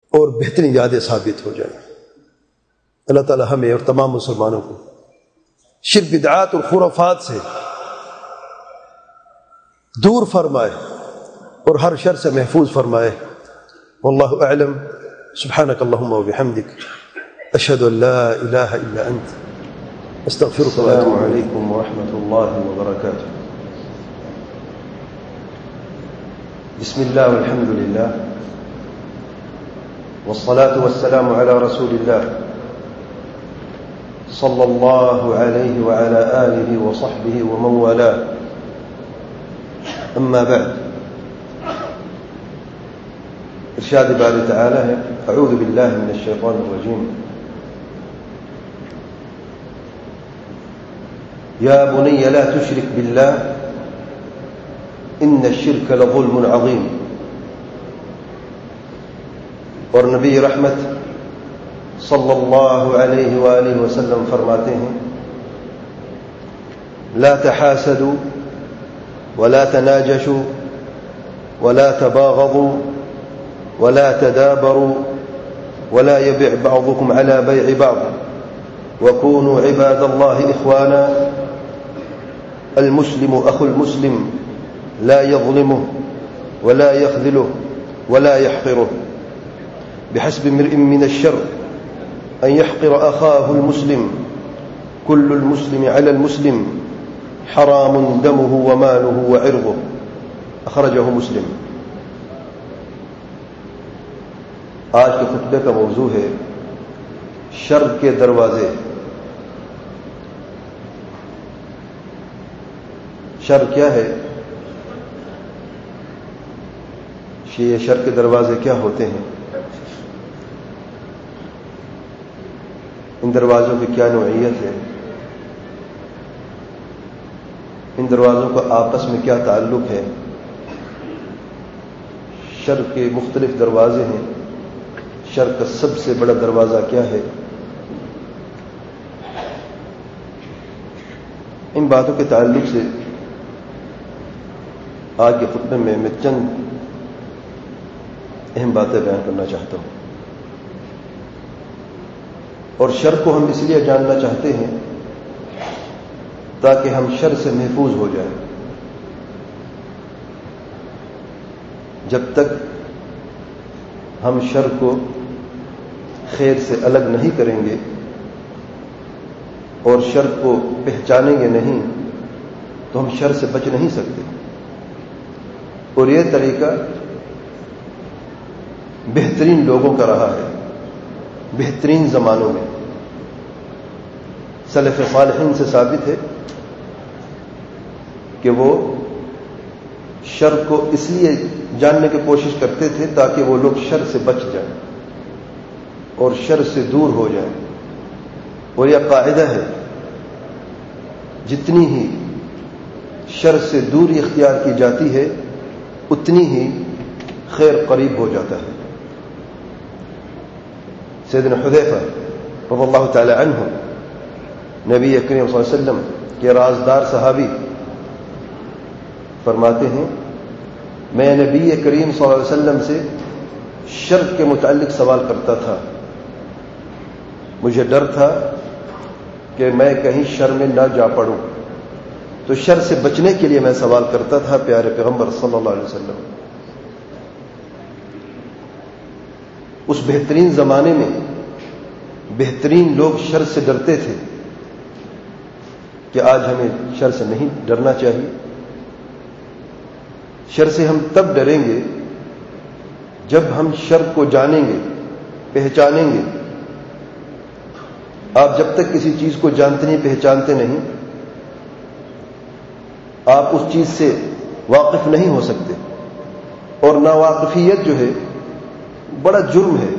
اور بہترین یادیں ثابت ہو جائیں۔ اللہ تعالی ہمیں اور تمام مسلمانوں کو شرک بدعات اور خرافات سے دور فرمائے اور ہر شر سے محفوظ فرمائے۔ واللہ اعلم۔ سبحانک اللہم وبحمدک، اشہد ان لا الہ الا انت، استغفرک و اتوب الیک۔ السلام علیکم ورحمۃ اللہ وبرکاتہ۔ بسم اللہ والحمد للہ والصلاة والسلام علی رسول اللہ صلی اللہ علیہ وعلی آلہ وصحبہ ومن والاه، اما بعد۔ ارشاد باری تعالی ہے، اعوذ باللہ من الشیطان الرجیم، یا بنی لا تشرک باللہ ان الشرک لظلم عظیم۔ اور نبی رحمت صلی اللہ علیہ وآلہ وسلم فرماتے ہیں، لا تحاسدوا ولا تناجشوا ولا تباغضوا ولا تدابروا ولا يبع بعضكم على بيع بعض وكونوا عباد الله إخوانا، المسلم أخو المسلم لا يظلمه ولا يخذله ولا يحقره، بحسب امرئ من الشر أن يحقر أخاه المسلم، كل المسلم على المسلم حرام دمه وماله وعرضه، أخرجه مسلم۔ آج کے خطبے کا موضوع ہے شر کے دروازے۔ شر کیا ہے؟ یہ شر کے دروازے کیا ہوتے ہیں؟ ان دروازوں کی کیا نوعیت ہے؟ ان دروازوں کا آپس میں کیا تعلق ہے؟ شر کے مختلف دروازے ہیں، شر کا سب سے بڑا دروازہ کیا ہے؟ ان باتوں کے تعلق سے آج کے خطبے میں چند اہم باتیں بیان کرنا چاہتا ہوں۔ اور شر کو ہم اس لیے جاننا چاہتے ہیں تاکہ ہم شر سے محفوظ ہو جائیں۔ جب تک ہم شر کو خیر سے الگ نہیں کریں گے اور شر کو پہچانیں گے نہیں تو ہم شر سے بچ نہیں سکتے۔ اور یہ طریقہ بہترین لوگوں کا رہا ہے، بہترین زمانوں میں۔ سلف صالحین سے ثابت ہے کہ وہ شر کو اس لیے جاننے کی کوشش کرتے تھے تاکہ وہ لوگ شر سے بچ جائیں اور شر سے دور ہو جائیں۔ اور یہ قاعدہ ہے، جتنی ہی شر سے دوری اختیار کی جاتی ہے اتنی ہی خیر قریب ہو جاتا ہے۔ سیدنا حذیفہ رضی اللہ تعالی عنہ، نبی کریم صلی اللہ علیہ وسلم کے رازدار صحابی، فرماتے ہیں میں نبی کریم صلی اللہ علیہ وسلم سے شر کے متعلق سوال کرتا تھا، مجھے ڈر تھا کہ میں کہیں شر میں نہ جا پڑوں، تو شر سے بچنے کے لیے میں سوال کرتا تھا پیارے پیغمبر صلی اللہ علیہ وسلم۔ اس بہترین زمانے میں بہترین لوگ شر سے ڈرتے تھے کہ آج ہمیں شر سے نہیں ڈرنا چاہیے۔ شر سے ہم تب ڈریں گے جب ہم شر کو جانیں گے، پہچانیں گے۔ آپ جب تک کسی چیز کو جانتے نہیں، پہچانتے نہیں، آپ اس چیز سے واقف نہیں ہو سکتے۔ اور ناواقفیت جو ہے بڑا جرم ہے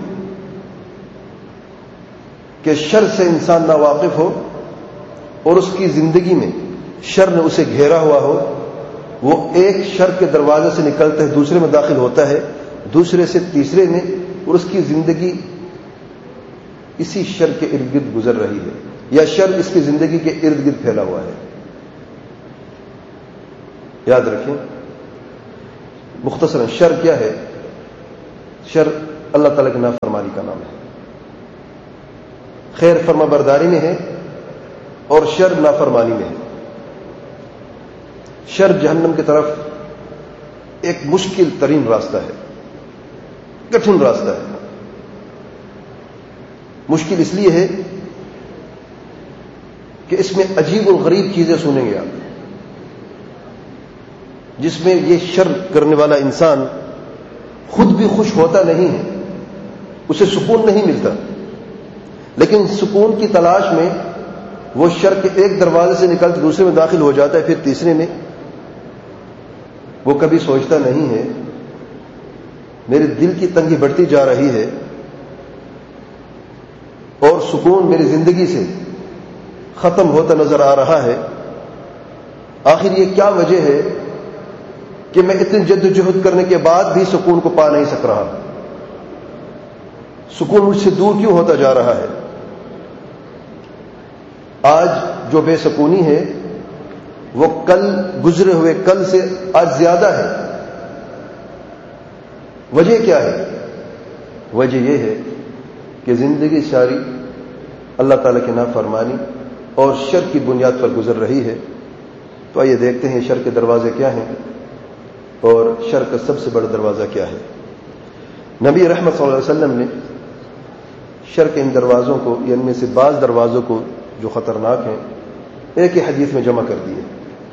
کہ شر سے انسان ناواقف ہو اور اس کی زندگی میں شر نے اسے گھیرا ہوا ہو، وہ ایک شر کے دروازے سے نکلتا ہے دوسرے میں داخل ہوتا ہے، دوسرے سے تیسرے میں، اور اس کی زندگی اسی شر کے ارد گرد گزر رہی ہے، یا شر اس کی زندگی کے ارد گرد پھیلا ہوا ہے۔ یاد رکھیں، مختصراً شر کیا ہے؟ شر اللہ تعالیٰ کی نافرمانی کا نام ہے. خیر فرما برداری میں ہے اور شر نافرمانی میں ہے. شر جہنم کی طرف ایک مشکل ترین راستہ ہے، کٹھن راستہ ہے. مشکل اس لیے ہے کہ اس میں عجیب و غریب چیزیں سنیں گے آپ، جس میں یہ شر کرنے والا انسان خود بھی خوش ہوتا نہیں ہے، اسے سکون نہیں ملتا، لیکن سکون کی تلاش میں وہ شر کے ایک دروازے سے نکل کے دوسرے میں داخل ہو جاتا ہے، پھر تیسرے میں. وہ کبھی سوچتا نہیں ہے میرے دل کی تنگی بڑھتی جا رہی ہے اور سکون میری زندگی سے ختم ہوتا نظر آ رہا ہے. آخر یہ کیا وجہ ہے کہ میں اتنی جدوجہد کرنے کے بعد بھی سکون کو پا نہیں سک رہا؟ سکون مجھ سے دور کیوں ہوتا جا رہا ہے؟ آج جو بے سکونی ہے وہ کل گزرے ہوئے کل سے آج زیادہ ہے. وجہ کیا ہے؟ وجہ یہ ہے کہ زندگی ساری اللہ تعالیٰ کی نافرمانی اور شر کی بنیاد پر گزر رہی ہے. تو آئیے دیکھتے ہیں شر کے دروازے کیا ہیں اور شر کا سب سے بڑا دروازہ کیا ہے. نبی رحمت صلی اللہ علیہ وسلم نے شر کے ان دروازوں کو، یا ان میں سے بعض دروازوں کو جو خطرناک ہیں، ایک ہی حدیث میں جمع کر دیے.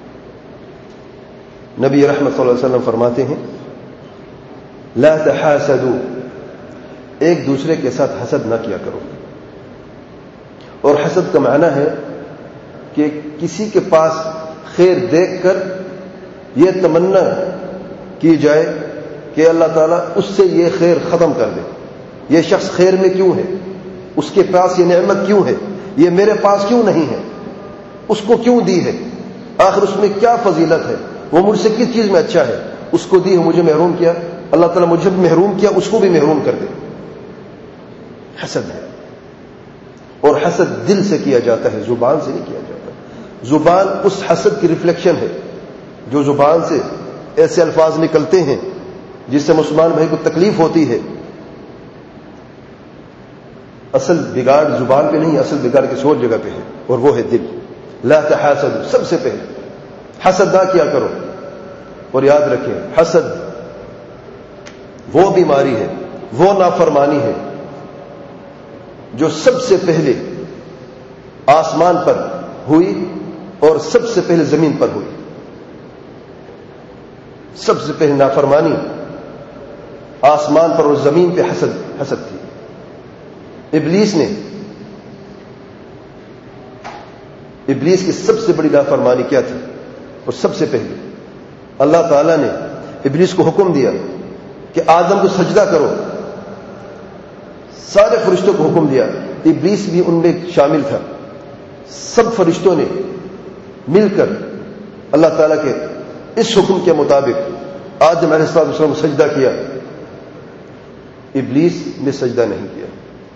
نبی رحمت صلی اللہ علیہ وسلم فرماتے ہیں لا تحاسدوا، ایک دوسرے کے ساتھ حسد نہ کیا کرو. اور حسد کا معنی ہے کہ کسی کے پاس خیر دیکھ کر یہ تمنا کی جائے کہ اللہ تعالیٰ اس سے یہ خیر ختم کر دے. یہ شخص خیر میں کیوں ہے؟ اس کے پاس یہ نعمت کیوں ہے؟ یہ میرے پاس کیوں نہیں ہے؟ اس کو کیوں دی ہے؟ آخر اس میں کیا فضیلت ہے؟ وہ مجھ سے کس چیز میں اچھا ہے؟ اس کو دی ہے، مجھے محروم کیا. اللہ تعالیٰ مجھے محروم کیا، اس کو بھی محروم کر دے. حسد ہے. اور حسد دل سے کیا جاتا ہے، زبان سے نہیں کیا جاتا. زبان اس حسد کی ریفلیکشن ہے. جو زبان سے ایسے الفاظ نکلتے ہیں جس سے مسلمان بھائی کو تکلیف ہوتی ہے، اصل بگاڑ زبان پہ نہیں، اصل بگاڑ کسی اور جگہ پہ ہے، اور وہ ہے دل. لا تحاسدوا، سب سے پہلے حسد نہ کیا کرو. اور یاد رکھیں حسد وہ بیماری ہے، وہ نافرمانی ہے جو سب سے پہلے آسمان پر ہوئی اور سب سے پہلے زمین پر ہوئی. سب سے پہلے نافرمانی آسمان پر اور زمین پہ حسد تھی. ابلیس کی سب سے بڑی نافرمانی کیا تھی؟ اور سب سے پہلے اللہ تعالیٰ نے ابلیس کو حکم دیا کہ آدم کو سجدہ کرو. سارے فرشتوں کو حکم دیا، ابلیس بھی ان میں شامل تھا. سب فرشتوں نے مل کر اللہ تعالیٰ کے اس حکم کے مطابق آدم علیہ السلام کو سجدہ کیا. ابلیس نے سجدہ نہیں کیا.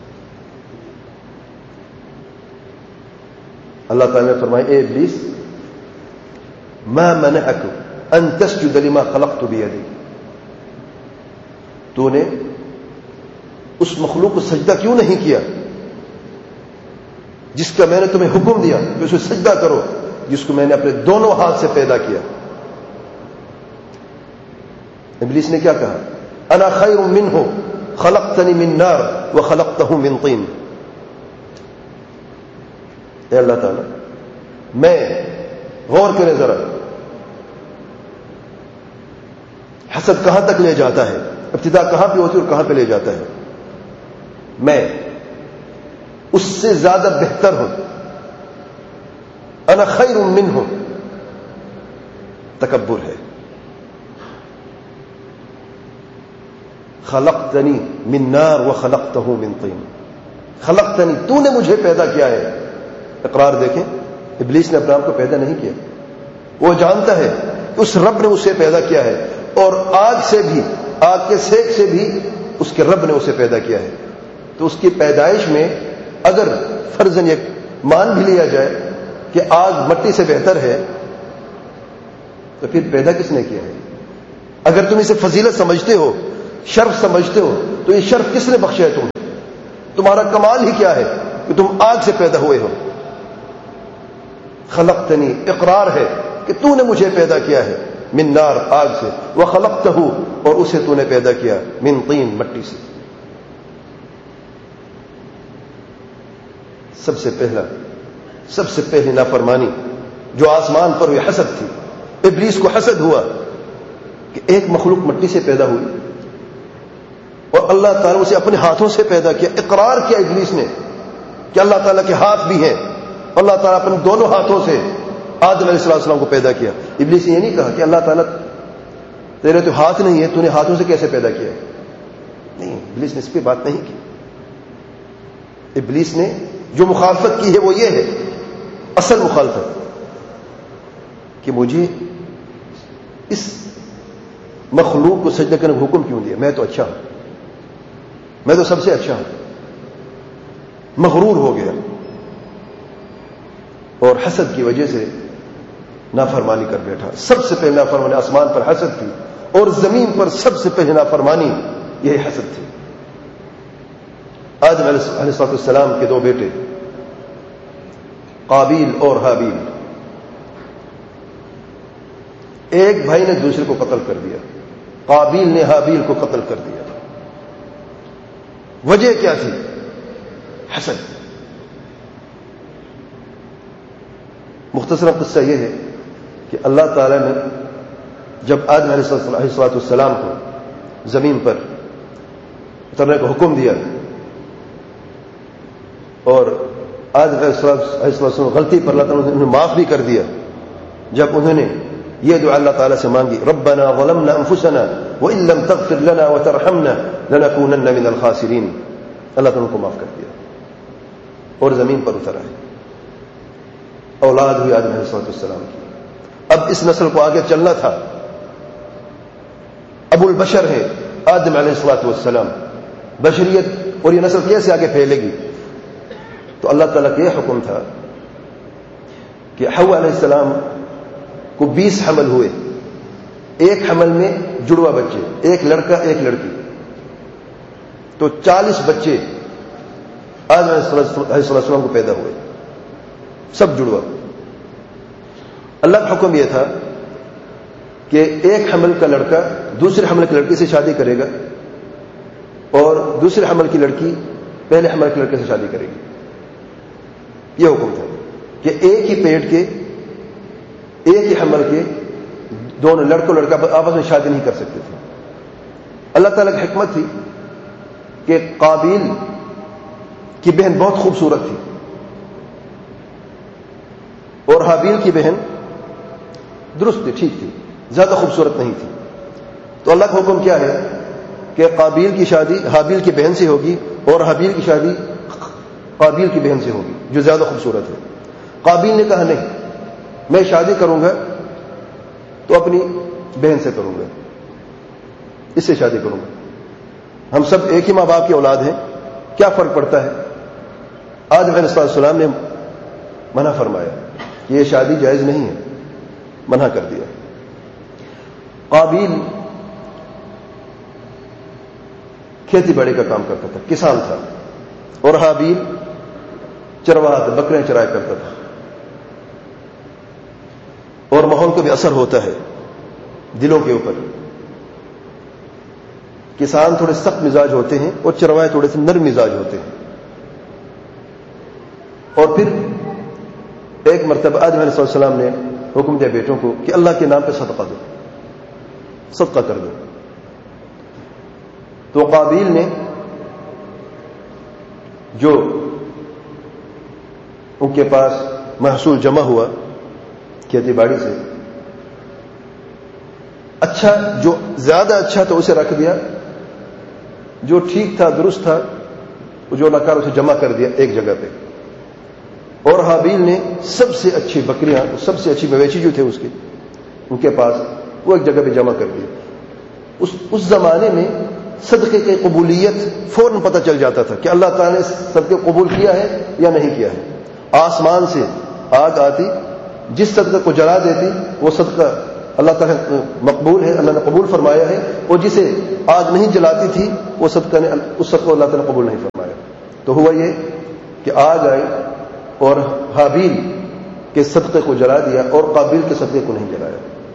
اللہ تعالیٰ نے فرمایا اے ابلیس ما منعک ان تسجد لما خلقت بیدی، تو نے اس مخلوق کو سجدہ کیوں نہیں کیا جس کا میں نے تمہیں حکم دیا کہ اسے سجدہ کرو، جس کو میں نے اپنے دونوں ہاتھ سے پیدا کیا. ابلیس نے کیا کہا؟ انا خیر منہ خلقتنی من نار وخلقتہ من طین. اے اللہ تعالیٰ، میں، غور کریں ذرا، حسد کہاں تک لے جاتا ہے، ابتدا کہاں پہ ہوتی ہے اور کہاں پہ لے جاتا ہے. میں اس سے زیادہ بہتر ہوں، انا خیر منہ، تکبر ہے. خلقتنی من نار وخلقتہ من طین، خلقتنی، تو نے مجھے پیدا کیا ہے. اقرار دیکھیں، ابلیس نے اپنے آپ کو پیدا نہیں کیا. وہ جانتا ہے کہ اس رب نے اسے پیدا کیا ہے، اور آگ سے بھی، آگ کے سیک سے بھی اس کے رب نے اسے پیدا کیا ہے. تو اس کی پیدائش میں اگر فرضاً یہ مان بھی لیا جائے کہ آگ مٹی سے بہتر ہے، تو پھر پیدا کس نے کیا ہے؟ اگر تم اسے فضیلت سمجھتے ہو شرف سمجھتے ہو تو یہ شرف کس نے بخشا ہے تمہیں؟ تمہارا کمال ہی کیا ہے کہ تم آگ سے پیدا ہوئے ہو. خلقتنی اقرار ہے کہ تو نے مجھے پیدا کیا ہے من نار آگ سے، وخلقتہ اور اسے تو نے پیدا کیا من طین مٹی سے. سب سے پہلی نافرمانی جو آسمان پر ہوئی حسد تھی. ابلیس کو حسد ہوا کہ ایک مخلوق مٹی سے پیدا ہوئی اور اللہ تعالیٰ اسے اپنے ہاتھوں سے پیدا کیا. اقرار کیا ابلیس نے کہ اللہ تعالیٰ کے ہاتھ بھی ہیں. اللہ تعالیٰ اپنے دونوں ہاتھوں سے آدم علیہ السلام کو پیدا کیا. ابلیس نے یہ نہیں کہا کہ اللہ تعالیٰ تیرے تو ہاتھ نہیں ہے، تو نے ہاتھوں سے کیسے پیدا کیا؟ نہیں، ابلیس نے اس پہ بات نہیں کی. ابلیس نے جو مخالفت کی ہے وہ یہ ہے، اصل مخالفت، کہ مجھے اس مخلوق کو سجدہ کرنے کا حکم کیوں دیا؟ میں تو اچھا ہوں، میں تو سب سے اچھا ہوں. مغرور ہو گیا اور حسد کی وجہ سے نافرمانی کر بیٹھا. سب سے پہلے نافرمانی آسمان پر حسد تھی، اور زمین پر سب سے پہلے نافرمانی یہی حسد تھی. آدم علیہ السلام کے دو بیٹے قابیل اور حابیل، ایک بھائی نے دوسرے کو قتل کر دیا. قابیل نے حابیل کو قتل کر دیا. وجہ کیا تھی؟ حسد. مختصر قصہ یہ ہے کہ اللہ تعالی نے جب آدم علیہ السلام کو زمین پر اترنے کا حکم دیا اور آدم علیہ السلام غلطی پر اللہ تعالیٰ نے انہیں معاف بھی کر دیا. جب انہوں نے یہ دعا اللہ تعالیٰ سے مانگی، ربنا ظلمنا انفسنا وان لم تغفر لنا وترحمنا لنكونن من الخاسرین، اللہ تعالیٰ کو معاف کر دیا اور زمین پر اتر آئے. اولاد ہوئی آدم علیہ السلام کی. اب اس نسل کو آگے چلنا تھا. ابو البشر ہے آدم علیہ السلام. بشریت اور یہ نسل کیسے آگے پھیلے گی؟ تو اللہ تعالیٰ کا یہ حکم تھا کہ حوا علیہ السلام کو 20 حمل ہوئے. ایک حمل میں جڑوا بچے، ایک لڑکا ایک لڑکی، تو 40 بچے آدم علیہ السلام کو پیدا ہوئے، سب جڑوا. اللہ کا حکم یہ تھا کہ ایک حمل کا لڑکا دوسرے حمل کی لڑکی سے شادی کرے گا اور دوسرے حمل کی لڑکی پہلے حمل کے لڑکے سے شادی کرے گی. یہ حکم تھا کہ ایک ہی پیٹ کے ایک ہی حمل کے دونوں لڑکوں لڑکا آپس میں شادی نہیں کر سکتے تھے. اللہ تعالیٰ کی حکمت تھی کہ قابیل کی بہن بہت خوبصورت تھی اور حابیل کی بہن درست تھی، ٹھیک تھی، زیادہ خوبصورت نہیں تھی. تو اللہ کا حکم کیا ہے کہ قابیل کی شادی حابیل کی بہن سے ہوگی اور حابیل کی شادی قابیل کی بہن سے ہوگی جو زیادہ خوبصورت ہے. قابیل نے کہا نہیں، میں شادی کروں گا تو اپنی بہن سے کروں گا، اس سے شادی کروں گا. ہم سب ایک ہی ماں باپ کی اولاد ہیں، کیا فرق پڑتا ہے؟ آدم علیہ السلام نے منع فرمایا کہ یہ شادی جائز نہیں ہے، منع کر دیا. قابیل کھیتی باڑی کا کام کرتا تھا، کسان تھا، اور حابیل چرواہا تھا، بکریاں چرایا کرتا تھا. اور ماحول کو بھی اثر ہوتا ہے دلوں کے اوپر. کسان تھوڑے سخت مزاج ہوتے ہیں اور چروائے تھوڑے سے نرم مزاج ہوتے ہیں. اور پھر ایک مرتبہ آدم علیہ السلام نے حکم دیا بیٹوں کو کہ اللہ کے نام پہ صدقہ دو، صدقہ کر دو. تو قابیل نے جو ان کے پاس محصول جمع ہوا کھیتی باڑی سے، اچھا جو زیادہ اچھا تھا اسے رکھ دیا، جو ٹھیک تھا درست تھا جو ناکار اسے جمع کر دیا ایک جگہ پہ. اور حابیل نے سب سے اچھی بکریاں، سب سے اچھی مویشی جو تھے اس کے ان کے پاس، وہ ایک جگہ پہ جمع کر دی. اس زمانے میں صدقے کی قبولیت فوراً پتہ چل جاتا تھا کہ اللہ تعالیٰ نے صدقے قبول کیا ہے یا نہیں کیا ہے. آسمان سے آگ آتی، جس صدقے کو جلا دیتی وہ صدقہ اللہ تعالیٰ مقبول ہے، اللہ نے قبول فرمایا ہے، اور جسے آگ نہیں جلاتی تھی وہ صدقہ نے اس صدقہ کو اللہ تعالیٰ نے قبول نہیں فرمایا. تو ہوا یہ کہ آگ آئی اور حابیل کے صدقے کو جلا دیا اور قابیل کے صدقے کو نہیں جلایا.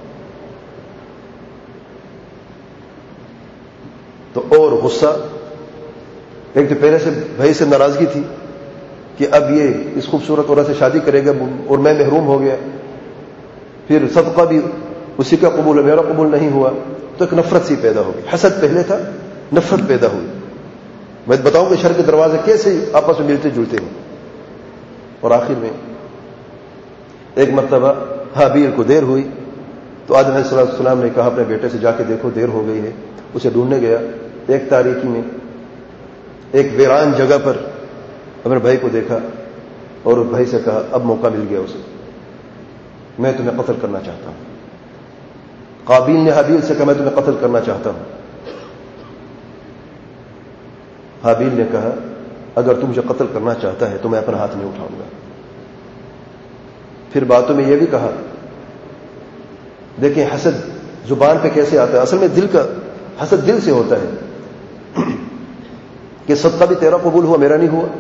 تو اور غصہ، ایک تو پہلے سے بھائی سے ناراضگی تھی کہ اب یہ اس خوبصورت عورت سے شادی کرے گا اور میں محروم ہو گیا، پھر صدقہ بھی اسی کا قبول ہے، میرا قبول نہیں ہوا، تو ایک نفرت سی پیدا ہوگی. حسد پہلے تھا، نفرت پیدا ہوئی. میں بتاؤں کہ شر کے دروازے کیسے آپس میں ملتے جلتے ہیں. اور آخر میں ایک مرتبہ حابیل کو دیر ہوئی تو آدم علیہ السلام نے کہا اپنے بیٹے سے جا کے دیکھو دیر ہو گئی ہے. اسے ڈھونڈنے گیا، ایک تاریکی میں ایک ویران جگہ پر اپنے بھائی کو دیکھا اور اس بھائی سے کہا اب موقع مل گیا اسے، میں تمہیں قتل کرنا چاہتا ہوں. قابیل نے حابیل سے کہا میں تمہیں قتل کرنا چاہتا ہوں. حابیل نے کہا اگر تم مجھے قتل کرنا چاہتا ہے تو میں اپنا ہاتھ نہیں اٹھاؤں گا. پھر باتوں میں یہ بھی کہا، دیکھیں حسد زبان پہ کیسے آتا ہے، اصل میں دل کا حسد دل سے ہوتا ہے کہ صدقہ بھی تیرا قبول ہوا میرا نہیں ہوا.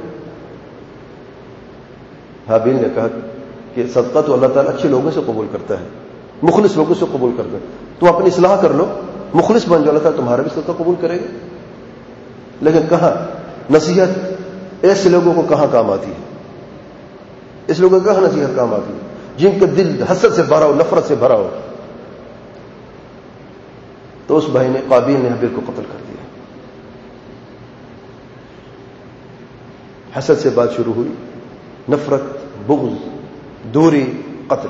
حابیل نے کہا کہ صدقہ تو اللہ تعالیٰ اچھے لوگوں سے قبول کرتا ہے، مخلص لوگوں سے قبول کرتا ہے، تم اپنی اصلاح کر لو، مخلص بن جاؤ، اللہ تعالیٰ تمہارا بھی صدقہ قبول کرے گا. لیکن کہاں نصیحت ایسے لوگوں کو کہاں کام آتی ہے، اس لوگوں کو کہاں نصیحت کام آتی ہے جن کا دل حسد سے بھرا ہو، نفرت سے بھرا ہو. تو اس بھائی نے قابیل نے حابیل کو قتل کر دیا. حسد سے بات شروع ہوئی، نفرت، بغض، دوری، قتل.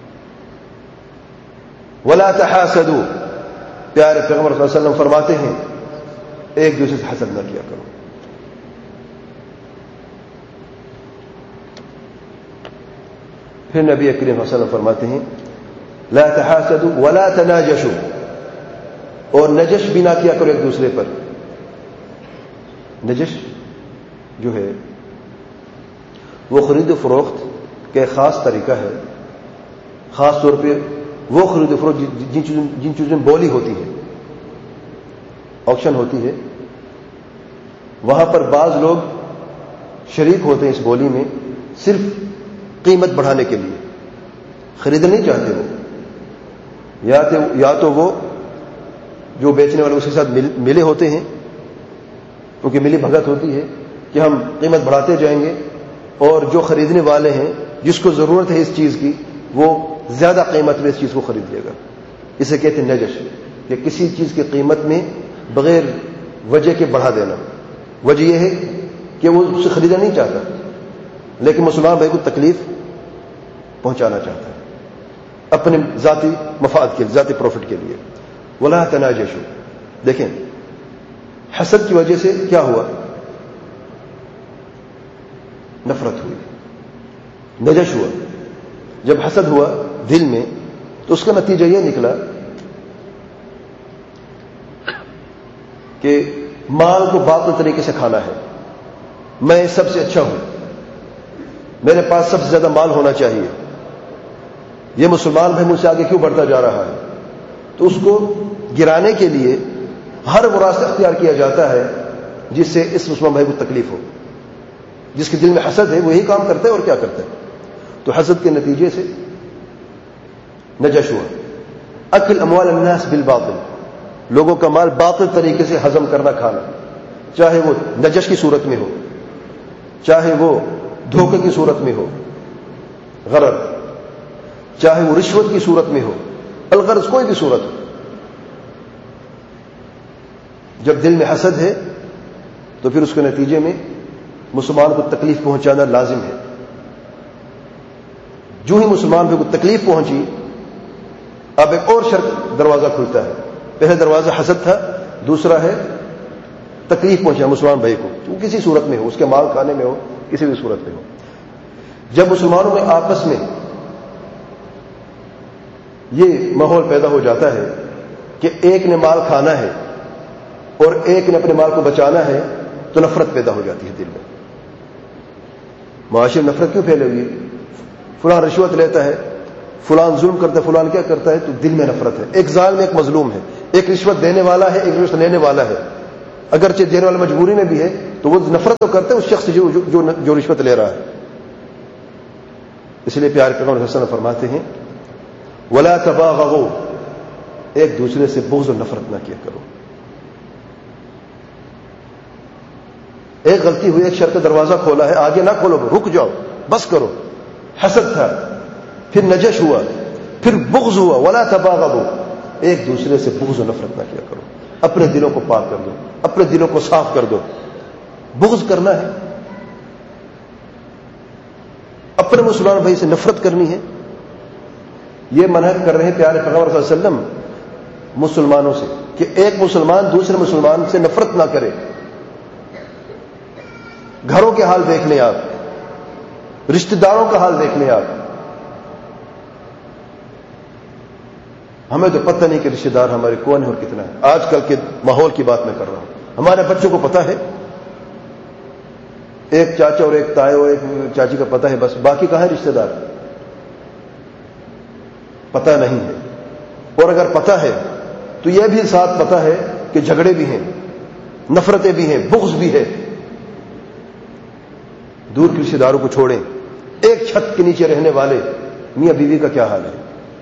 ولا تحاسدوا، پیارے پیغمبر صلی اللہ علیہ وسلم فرماتے ہیں ایک دوسرے سے حسد نہ کیا کرو. پھر نبی کریم صلی اللہ علیہ وسلم فرماتے ہیں لا تحاسدوا ولا تناجشوا، اور نجش بھی نہ کیا کرو ایک دوسرے پر. نجش جو ہے وہ خرید و فروخت کا ایک خاص طریقہ ہے، خاص طور پہ وہ خرید و فروخت جن چیزوں میں بولی ہوتی ہے، آکشن ہوتی ہے، وہاں پر بعض لوگ شریک ہوتے ہیں اس بولی میں صرف قیمت بڑھانے کے لیے. خریدنا نہیں چاہتے وہ، یا تو وہ جو بیچنے والے اس کے ساتھ ملے ہوتے ہیں، کیونکہ ملی بھگت ہوتی ہے کہ ہم قیمت بڑھاتے جائیں گے، اور جو خریدنے والے ہیں جس کو ضرورت ہے اس چیز کی وہ زیادہ قیمت میں اس چیز کو خرید لے گا. اسے کہتے ہیں نجش، کہ کسی چیز کی قیمت میں بغیر وجہ کے بڑھا دینا. وجہ یہ ہے کہ وہ اسے خریدنا نہیں چاہتا لیکن مسلمان بھائی کو تکلیف پہنچانا چاہتا ہے اپنے ذاتی مفاد کے لیے، ذاتی پروفٹ کے لیے. ولا تناجشوا، دیکھیں حسد کی وجہ سے کیا ہوا، نفرت ہوئی، نجش ہوا. جب حسد ہوا دل میں تو اس کا نتیجہ یہ نکلا کہ مال کو باطل طریقے سے کھانا ہے. میں سب سے اچھا ہوں، میرے پاس سب سے زیادہ مال ہونا چاہیے، یہ مسلمان بھائی مجھ سے آگے کیوں بڑھتا جا رہا ہے. تو اس کو گرانے کے لیے ہر وہ راستہ اختیار کیا جاتا ہے جس سے اس مسلمان بھائی کو تکلیف ہو. جس کے دل میں حسد ہے وہی کام کرتا ہے اور کیا کرتا ہے. تو حسد کے نتیجے سے نجش ہوا. اکل اموال الناس بالباطل، لوگوں کا مال باطل طریقے سے ہضم کرنا، کھانا، چاہے وہ نجش کی صورت میں ہو، چاہے وہ دھوکے کی صورت میں ہو، غرض، چاہے وہ رشوت کی صورت میں ہو، الغرض کوئی بھی صورت ہو. جب دل میں حسد ہے تو پھر اس کے نتیجے میں مسلمان کو تکلیف پہنچانا لازم ہے. جو ہی مسلمان کو تکلیف پہنچی اب ایک اور شر دروازہ کھلتا ہے. پہلے دروازہ حسد تھا، دوسرا ہے تکلیف پہنچا مسلمان بھائی کو، کسی صورت میں ہو، اس کے مال کھانے میں ہو، کسی بھی صورت میں ہو. جب مسلمانوں میں آپس میں یہ ماحول پیدا ہو جاتا ہے کہ ایک نے مال کھانا ہے اور ایک نے اپنے مال کو بچانا ہے تو نفرت پیدا ہو جاتی ہے دل میں. معاشرے میں نفرت کیوں پھیلے ہوئی؟ فلاں رشوت لیتا ہے فلان ظلم کرتا ہے، فلان کیا کرتا ہے، تو دل میں نفرت ہے. ایک ظالم ایک مظلوم ہے، ایک رشوت دینے والا ہے، ایک رشوت لینے والا ہے. اگرچہ دینے والا مجبوری میں بھی ہے تو وہ نفرت تو کرتے ہیں اس شخص سے جو رشوت لے رہا ہے. اس لیے پیارے پیغمبر صلی اللہ علیہ وسلم فرماتے ہیں ولا تباغضوا، ایک دوسرے سے بغض و نفرت نہ کیا کرو. ایک غلطی ہوئی، ایک شر کا دروازہ کھولا ہے، آگے نہ کھولو، رک جاؤ، بس کرو. حسد تھا، پھر نجش ہوا، پھر بغض ہوا. ولا تباغضوا، ایک دوسرے سے بغض و نفرت نہ کیا کرو. اپنے دلوں کو پاک کر دو، اپنے دلوں کو صاف کر دو. بغض کرنا ہے، اپنے مسلمان بھائی سے نفرت کرنی ہے، یہ منع کر رہے ہیں پیارے پیغمبر صلی اللہ علیہ وسلم مسلمانوں سے کہ ایک مسلمان دوسرے مسلمان سے نفرت نہ کرے. گھروں کے حال دیکھ لیں آپ، رشتہ داروں کا حال دیکھ لیں آپ. ہمیں تو پتہ نہیں کہ رشتہ دار ہمارے کون ہے اور کتنا ہے. آج کل کے ماحول کی بات میں کر رہا ہوں. ہمارے بچوں کو پتہ ہے، ایک چاچا اور ایک تایا اور ایک چاچی کا پتہ ہے، بس باقی کہاں ہے رشتہ دار؟ پتہ نہیں ہے. اور اگر پتہ ہے تو یہ بھی ساتھ پتہ ہے کہ جھگڑے بھی ہیں، نفرتیں بھی ہیں، بغض بھی ہے. دور کے رشتہ داروں کو چھوڑیں، ایک چھت کے نیچے رہنے والے میاں بیوی کا کیا حال ہے؟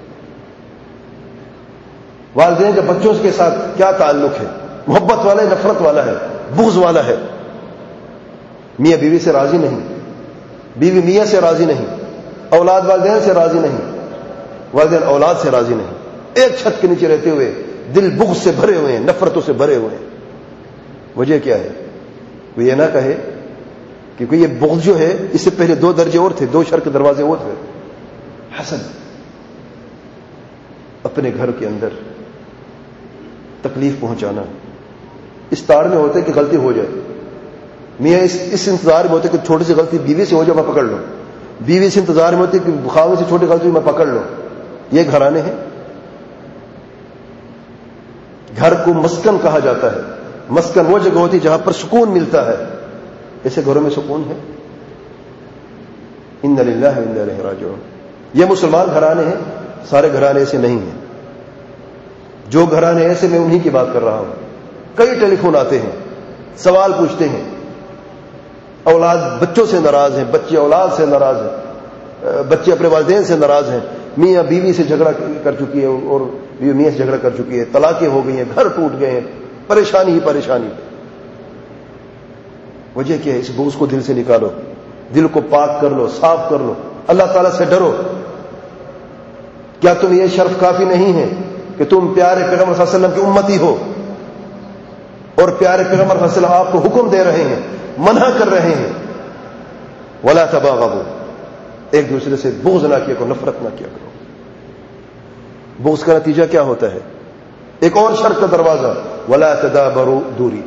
والدین کے بچوں کے ساتھ کیا تعلق ہے؟ محبت والا ہے، نفرت والا ہے، بغض والا ہے. میاں بیوی سے راضی نہیں، بیوی میاں سے راضی نہیں، اولاد والدین سے راضی نہیں، والدین اولاد سے راضی نہیں. ایک چھت کے نیچے رہتے ہوئے دل بغض سے بھرے ہوئے ہیں، نفرتوں سے بھرے ہوئے ہیں. وجہ کیا ہے؟ وہ یہ نہ کہے کیونکہ یہ بغض جو ہے اس سے پہلے 2 درجے اور تھے، 2 شر کے دروازے اور تھے. حسد، اپنے گھر کے اندر تکلیف پہنچانا. اس تاڑ میں ہوتا ہے کہ غلطی ہو جائے، میاں اس انتظار میں ہوتے کہ چھوٹی سی غلطی بیوی سے ہو جائے میں پکڑ لوں، بیوی اس انتظار میں ہوتی کہ خاوند سے چھوٹی غلطی میں پکڑ لوں. یہ گھرانے ہیں. گھر کو مسکن کہا جاتا ہے. مسکن وہ جگہ ہوتی ہے جہاں پر سکون ملتا ہے. ایسے گھروں میں سکون ہے؟ انا للہ و انا الیہ راجعون. یہ مسلمان گھرانے ہیں، سارے گھرانے ایسے نہیں ہیں. جو گھرانے ایسے میں انہی کی بات کر رہا ہوں. کئی ٹیلی فون آتے ہیں، سوال پوچھتے ہیں، اولاد بچوں سے ناراض ہیں، بچے اولاد سے ناراض ہیں، بچے اپنے والدین سے ناراض ہیں، میاں بیوی سے جھگڑا کر چکی ہے اور بیوی میاں سے جھگڑا کر چکی ہے، طلاقیں ہو گئی ہیں، گھر ٹوٹ گئے ہیں، پریشانی ہی پریشانی. وجہ کیا ہے؟ اس بغض کو دل سے نکالو، دل کو پاک کر لو، صاف کر لو، اللہ تعالیٰ سے ڈرو. کیا تم یہ شرف کافی نہیں ہے کہ تم پیارے پیغمبر صلی اللہ علیہ وسلم کی امتی ہو اور پیارے پیغمبر صلی اللہ علیہ وسلم آپ کو حکم دے رہے ہیں، منع کر رہے ہیں ولا تباغضوا، ایک دوسرے سے بغض نہ کیا کرو، نفرت نہ کیا کرو. بغض کا نتیجہ کیا ہوتا ہے؟ ایک اور شر کا دروازہ ولا تدابروا، دوری،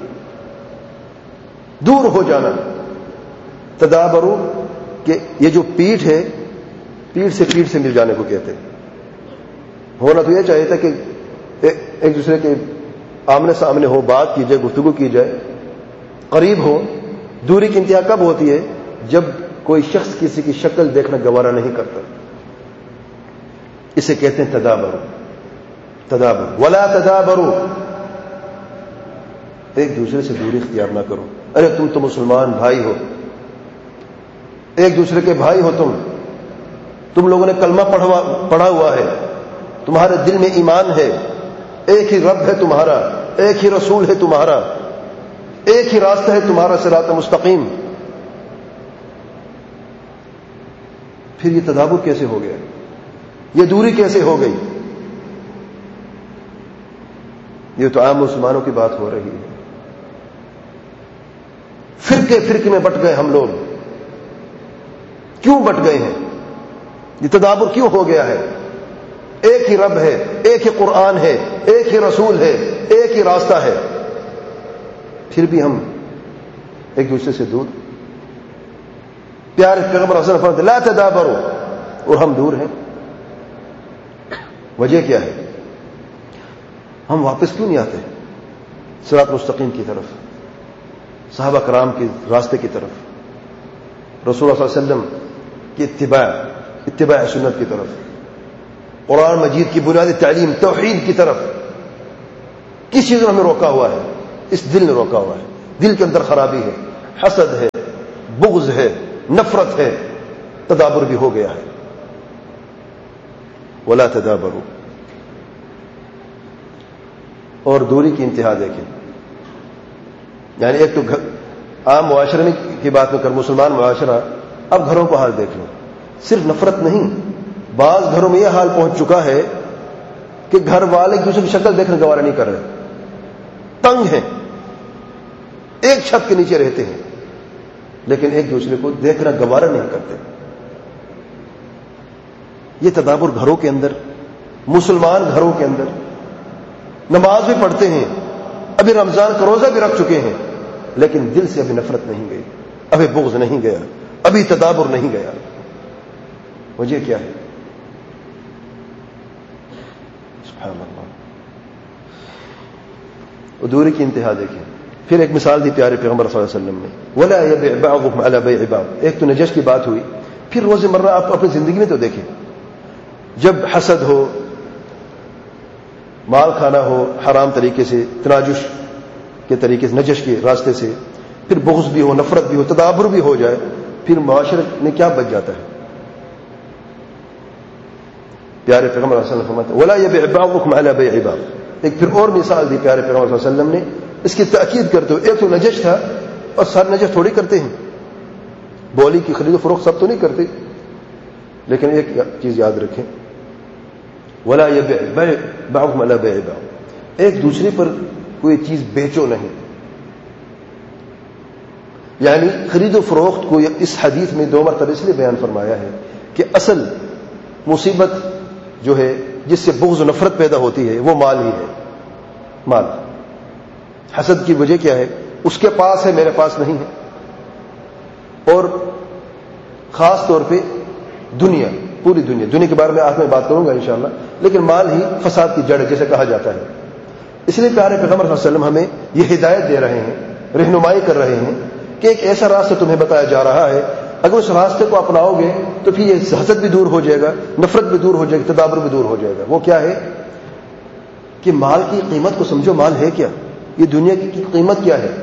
دور ہو جانا. تدابروا کہ یہ جو پیٹھ ہے، پیٹھ سے پیٹھ سے مل جانے کو کہتے ہیں. ہونا تو یہ چاہیے تھا کہ ایک دوسرے کے آمنے سامنے ہو، بات کی جائے، گفتگو کی جائے، قریب ہو. دوری کی انتہا کب ہوتی ہے؟ جب کوئی شخص کسی کی شکل دیکھنا گوارا نہیں کرتا. اسے کہتے ہیں تدابروا. تدابروا ولا تدابروا، ایک دوسرے سے دوری اختیار نہ کرو. ارے تم تو مسلمان بھائی ہو، ایک دوسرے کے بھائی ہو. تم لوگوں نے کلمہ پڑھا ہوا ہے، تمہارے دل میں ایمان ہے، ایک ہی رب ہے تمہارا، ایک ہی رسول ہے تمہارا، ایک ہی راستہ ہے تمہارا صراط مستقیم. پھر یہ تدابر کیسے ہو گیا؟ یہ دوری کیسے ہو گئی؟ یہ تو عام مسلمانوں کی بات ہو رہی ہے. فرقے میں بٹ گئے ہم لوگ. کیوں بٹ گئے ہیں؟ یہ تدابر کیوں ہو گیا ہے؟ ایک ہی رب ہے، ایک ہی قرآن ہے، ایک ہی رسول ہے، ایک ہی راستہ ہے، پھر بھی ہم ایک دوسرے سے دور. پیارے پیغمبر صلی اللہ علیہ وسلم لا تدابروا، اور ہم دور ہیں. وجہ کیا ہے؟ ہم واپس کیوں نہیں آتے صراط مستقیم کی طرف، صحابہ کرام کے راستے کی طرف، رسول اللہ صلی اللہ علیہ وسلم کی اتباع سنت کی طرف؟ قرآن مجید کی بنیادی تعلیم توحید کی طرف کس چیز نے ہمیں روکا ہوا ہے؟ اس دل نے روکا ہوا ہے. دل کے اندر خرابی ہے، حسد ہے، بغض ہے، نفرت ہے، تدابر بھی ہو گیا ہے. ولا تدابروا. اور دوری کی انتہا دیکھیں. یعنی ایک تو عام معاشرے کی بات میں کر، مسلمان معاشرہ، اب گھروں کو حال دیکھ لو. صرف نفرت نہیں، بعض گھروں میں یہ حال پہنچ چکا ہے کہ گھر والے ایک دوسرے کی شکل دیکھنے گوارا نہیں کر رہے، تنگ ہیں، ایک چھت کے نیچے رہتے ہیں لیکن ایک دوسرے کو دیکھنا گوارا نہیں کرتے. یہ تدابر گھروں کے اندر، مسلمان گھروں کے اندر نماز بھی پڑھتے ہیں، ابھی رمضان کا روزہ بھی رکھ چکے ہیں، لیکن دل سے ابھی نفرت نہیں گئی، ابھی بغض نہیں گیا، ابھی تدابر نہیں گیا. وجہ کیا ہے؟ سبحان اللہ. دوری کی انتہا دیکھیں. پھر ایک مثال دی پیارے پیغمبر صلی اللہ علیہ وسلم نے، ولا يبع بعضكم على بيع بعض. ایک تو نجش کی بات ہوئی. پھر روزمرہ آپ اپنی زندگی میں تو دیکھیں، جب حسد ہو، مال کھانا ہو حرام طریقے سے، تناجش کے طریقے سے، نجش کے راستے سے، پھر بغض بھی ہو، نفرت بھی ہو، تدابر بھی ہو جائے، پھر معاشرے میں کیا بچ جاتا ہے؟ پیارے پیغمبر صلی اللہ علیہ وسلم فرماتے ولا يبع بعضكم على بيع بعض. ایک پھر اور مثال دی پیارے پیغمبر صلی اللہ علیہ وسلم نے اس کی تاکید کرتے ہوئے. ایک تو نجش تھا، اور سارے نجش تھوڑی کرتے ہیں، بولی کی خرید و فروخت سب تو نہیں کرتے، لیکن ایک چیز یاد رکھیں، ولا يبع بعضكم على بيع بعض. ایک دوسرے پر کوئی چیز بیچو نہیں. یعنی خرید و فروخت کو اس حدیث میں 2 مرتبہ اس لیے بیان فرمایا ہے کہ اصل مصیبت جو ہے جس سے بغض و نفرت پیدا ہوتی ہے وہ مال ہی ہے. مال. حسد کی وجہ کیا ہے؟ اس کے پاس ہے، میرے پاس نہیں ہے. اور خاص طور پہ دنیا، پوری دنیا کے بارے میں آج میں بات کروں گا انشاءاللہ، لیکن مال ہی فساد کی جڑ ہے جیسے کہا جاتا ہے. اس لیے پیارے پیغمبر صلی اللہ علیہ وسلم ہمیں یہ ہدایت دے رہے ہیں، رہنمائی کر رہے ہیں کہ ایک ایسا راستہ تمہیں بتایا جا رہا ہے، اگر اس راستے کو اپناؤ گے تو پھر یہ حسد بھی دور ہو جائے گا، نفرت بھی دور ہو جائے گی، تدابر بھی دور ہو جائے گا. وہ کیا ہے کہ مال کی قیمت کو سمجھو. مال ہے کیا؟ یہ دنیا کی قیمت کیا ہے؟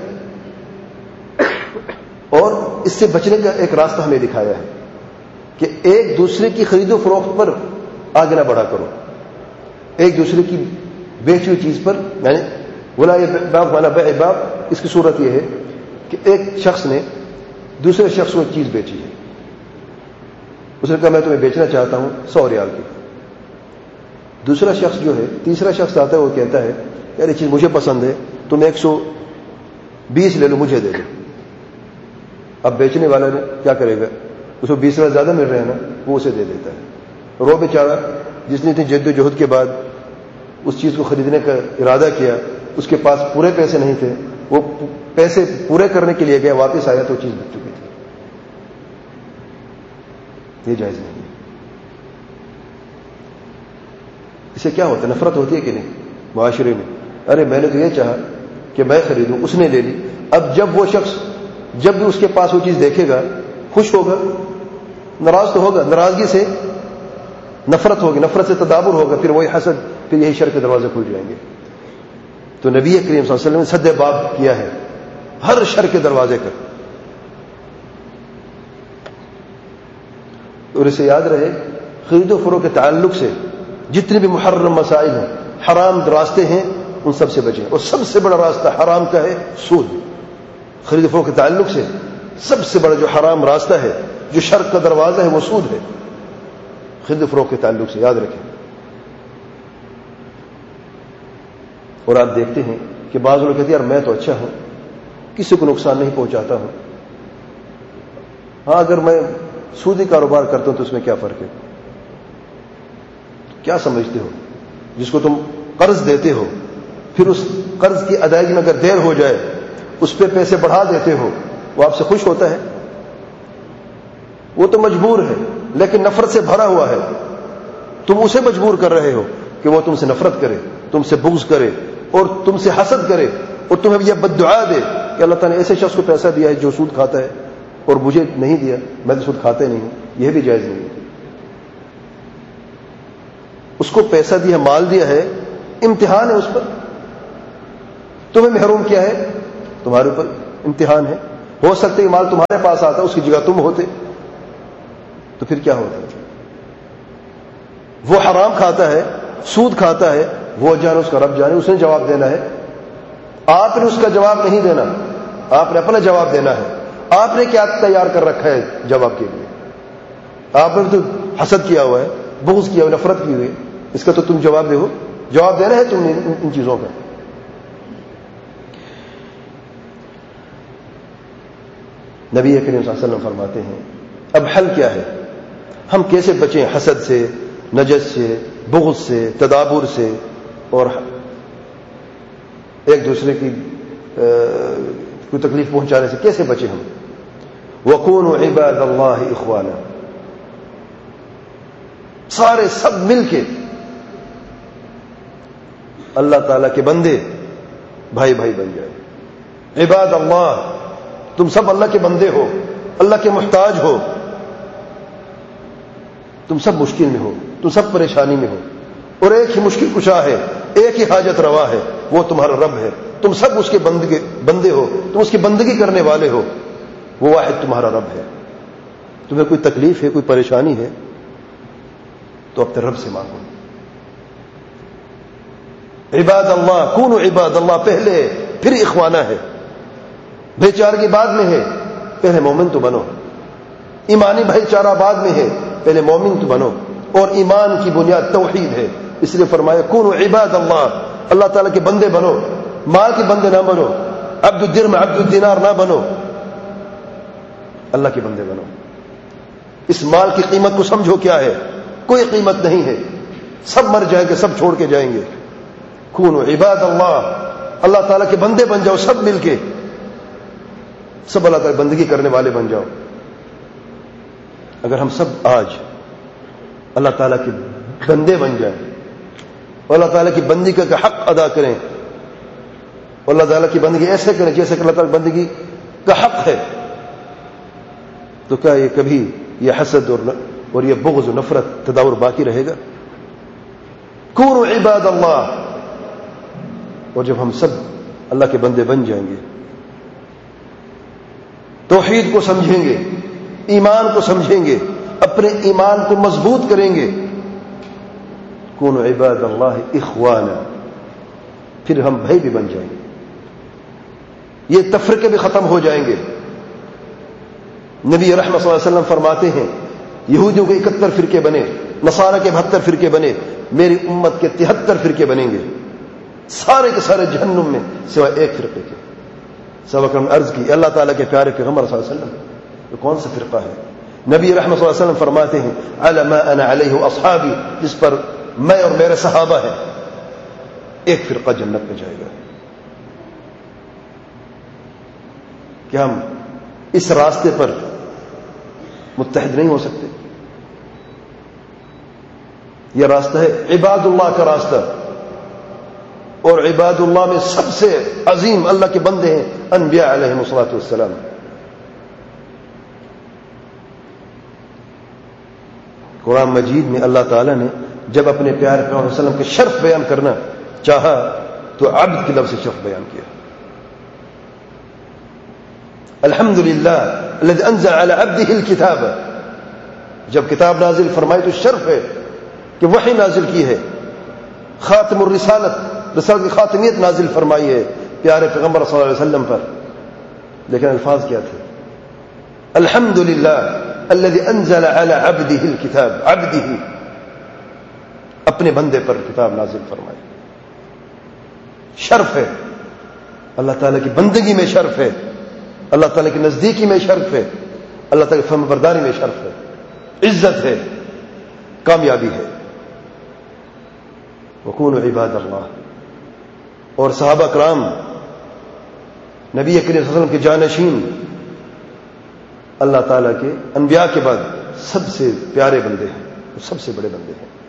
اور اس سے بچنے کا ایک راستہ ہمیں دکھایا ہے کہ ایک دوسرے کی خرید و فروخت پر آگے نہ بڑھا کرو. ایک دوسرے کی بیچی ہوئی چیز پر، یعنی ولا يبع ولا بيع بعض. اس کی صورت یہ ہے کہ ایک شخص نے دوسرے شخص کو ایک چیز بیچی ہے. اس نے کہا میں تمہیں بیچنا چاہتا ہوں 100 ریال کی. دوسرا شخص جو ہے، تیسرا شخص آتا ہے، وہ کہتا ہے یار یہ چیز مجھے پسند ہے، تم 120 لے لو، مجھے دے دو. اب بیچنے والا نے کیا کرے گا؟ اس کو 20 روپئے زیادہ مل رہے ہیں نا، وہ اسے دے دیتا ہے. رو بیچارہ جس نے اتنی جد و جہد کے بعد اس چیز کو خریدنے کا ارادہ کیا، اس کے پاس پورے پیسے نہیں تھے، وہ پیسے پورے کرنے کے لیے گیا، واپس آیا تو چیز بک چکی تھی. یہ جائز نہیں ہے. اسے کیا ہوتا ہے؟ نفرت ہوتی ہے کہ نہیں معاشرے میں؟ ارے میں نے تو یہ چاہا کہ میں خریدوں، اس نے لے لی. اب جب وہ شخص جب بھی اس کے پاس وہ چیز دیکھے گا خوش ہوگا؟ ناراض تو ہوگا. ناراضگی سے نفرت ہوگی، نفرت سے تدابر ہوگا، پھر وہی حسد، پھر یہی شر کے دروازے کھل جائیں گے. تو نبی کریم صلی اللہ علیہ وسلم نے سد باب کیا ہے ہر شر کے دروازے کا. اور اسے یاد رہے خرید و فروخت کے تعلق سے جتنے بھی محرم مسائل ہیں، حرام راستے ہیں، ان سب سے بچیں. اور سب سے بڑا راستہ حرام کا ہے سود. خرید و فروخت کے تعلق سے سب سے بڑا جو حرام راستہ ہے، جو شر کا دروازہ ہے، وہ سود ہے. خرید و فروخت کے تعلق سے یاد رکھیں. اور آپ دیکھتے ہیں کہ بعض لوگ کہتے ہیں یار میں تو اچھا ہوں، کسی کو نقصان نہیں پہنچاتا ہوں. ہاں اگر میں سودی کاروبار کرتا ہوں تو اس میں کیا فرق ہے؟ کیا سمجھتے ہو؟ جس کو تم قرض دیتے ہو، پھر اس قرض کی ادائیگی میں اگر دیر ہو جائے، اس پہ پیسے بڑھا دیتے ہو، وہ آپ سے خوش ہوتا ہے؟ وہ تو مجبور ہے، لیکن نفرت سے بھرا ہوا ہے. تم اسے مجبور کر رہے ہو کہ وہ تم سے نفرت کرے، تم سے بغض کرے، اور تم سے حسد کرے، اور تمہیں یہ بددعا دے کہ اللہ تعالیٰ نے ایسے شخص کو پیسہ دیا ہے جو سود کھاتا ہے، اور مجھے نہیں دیا، میں تو سود کھاتے نہیں ہوں. یہ بھی جائز نہیں ہے. اس کو پیسہ دیا، مال دیا ہے، امتحان ہے اس پر. تمہیں محروم کیا ہے؟ تمہارے اوپر امتحان ہے. ہو سکتا ہے مال تمہارے پاس آتا، اس کی جگہ تم ہوتے تو پھر کیا ہوتا؟ وہ حرام کھاتا ہے، سود کھاتا ہے، وہ جانے اس کا رب جانے، اس نے جواب دینا ہے. آپ نے اس کا جواب نہیں دینا، آپ نے اپنا جواب دینا ہے. آپ نے کیا تیار کر رکھا ہے جواب کے لیے؟ آپ نے تو حسد کیا ہوا ہے، بغض کیا ہوا، نفرت کی ہوئی، اس کا تو تم جواب دو. جواب دینا ہے تم نے ان چیزوں کا. نبی کریم صلی اللہ علیہ وسلم فرماتے ہیں اب حل کیا ہے؟ ہم کیسے بچیں حسد سے، نجس سے، بغض سے، تدابر سے اور ایک دوسرے کی کوئی تکلیف پہنچانے سے کیسے بچیں ہم؟ وَكُونُوا عِبَادَ اللَّهِ إِخْوَانًا، سارے سب مل کے اللہ تعالیٰ کے بندے بھائی بھائی بن جائے. عباد اللہ، تم سب اللہ کے بندے ہو، اللہ کے محتاج ہو، تم سب مشکل میں ہو، تم سب پریشانی میں ہو، اور ایک ہی مشکل کشا ہے، ایک ہی حاجت روا ہے، وہ تمہارا رب ہے. تم سب اس کے بندے ہو، تم اس کی بندگی کرنے والے ہو، وہ واحد تمہارا رب ہے. تمہیں کوئی تکلیف ہے، کوئی پریشانی ہے تو اپنے رب سے مانگو. عباد اللہ، کونوا عباد اللہ پہلے، پھر اخوانہ ہے. بھائی چارگی بعد میں ہے، پہلے مومن تو بنو. ایمانی بھائی چارہ بعد میں ہے، پہلے مومن تو بنو. اور ایمان کی بنیاد توحید ہے، اس لیے فرمایا کونوا عباد اللہ، اللہ تعالیٰ کے بندے بنو. مال کے بندے نہ بنو، عبد الدرہم عبد الدینار نہ بنو، اللہ کے بندے بنو. اس مال کی قیمت کو سمجھو کیا ہے؟ کوئی قیمت نہیں ہے، سب مر جائیں گے، سب چھوڑ کے جائیں گے. کونوا عباد اللہ، اللہ تعالیٰ کے بندے بن جاؤ، سب مل کے سب اللہ تعالیٰ بندگی کرنے والے بن جاؤ. اگر ہم سب آج اللہ تعالیٰ کے بندے بن جائیں اور اللہ تعالیٰ کی بندگی کا حق ادا کریں، اور اللہ تعالیٰ کی بندگی ایسے کریں جیسے کہ اللہ تعالیٰ کی بندگی کا حق ہے، تو کیا یہ کبھی یہ حسد اور یہ بغض و نفرت تدابر باقی رہے گا؟ کونوا عباد اللہ. اور جب ہم سب اللہ کے بندے بن جائیں گے، توحید کو سمجھیں گے، ایمان کو سمجھیں گے، اپنے ایمان کو مضبوط کریں گے، کونوا عباد اللہ اخوانا، پھر ہم بھائی بھی بن جائیں گے. یہ تفرقے بھی ختم ہو جائیں گے. نبی رحمت صلی اللہ علیہ وسلم فرماتے ہیں یہودیوں کے 71 فرقے بنے، نصارہ کے 72 فرقے بنے، میری امت کے 73 فرقے بنیں گے، سارے کے سارے جہنم میں سوائے ایک فرقے کے. سبق نے عرض کی اللہ تعالیٰ کے پیارے پیغمبر صلی اللہ علیہ وسلم یہ کون سا فرقہ ہے؟ نبی رحمت صلی اللہ علیہ وسلم فرماتے ہیں علی ما انا علیہ اصحابی، جس پر میں اور میرے صحابہ ہیں. ایک فرقہ جنت میں جائے گا. کیا ہم اس راستے پر متحد نہیں ہو سکتے؟ یہ راستہ ہے عباد اللہ کا راستہ، اور عباد اللہ میں سب سے عظیم اللہ کے بندے ہیں انبیاء علیہم الصلوۃ والسلام. قرآن مجید میں اللہ تعالیٰ نے جب اپنے پیارے پیغمبر صلی اللہ علیہ وسلم کے شرف بیان کرنا چاہا تو عبد کے لفظ سے شرف بیان کیا. الحمدللہ الذی انزل علی عبدہ الکتاب، جب کتاب نازل فرمائی تو شرف ہے کہ وحی نازل کی ہے، خاتم الرسالت، رسالت کی خاتمیت نازل فرمائی ہے پیارے پیغمبر صلی اللہ علیہ وسلم پر. لیکن الفاظ کیا تھے؟ الحمدللہ الذی انزل علی عبدہ الکتاب، عبدہ، اپنے بندے پر کتاب نازل فرمائی. شرف ہے، اللہ تعالیٰ کی بندگی میں شرف ہے، اللہ تعالیٰ کی نزدیکی میں شرف ہے، اللہ تعالیٰ کی فرما برداری میں شرف ہے، عزت ہے، کامیابی ہے. وکونوا عباد اللہ. اور صحابہ کرام نبی کریم صلی اللہ علیہ وسلم کے جانشین، اللہ تعالیٰ کے انبیاء کے بعد سب سے پیارے بندے ہیں، سب سے بڑے بندے ہیں.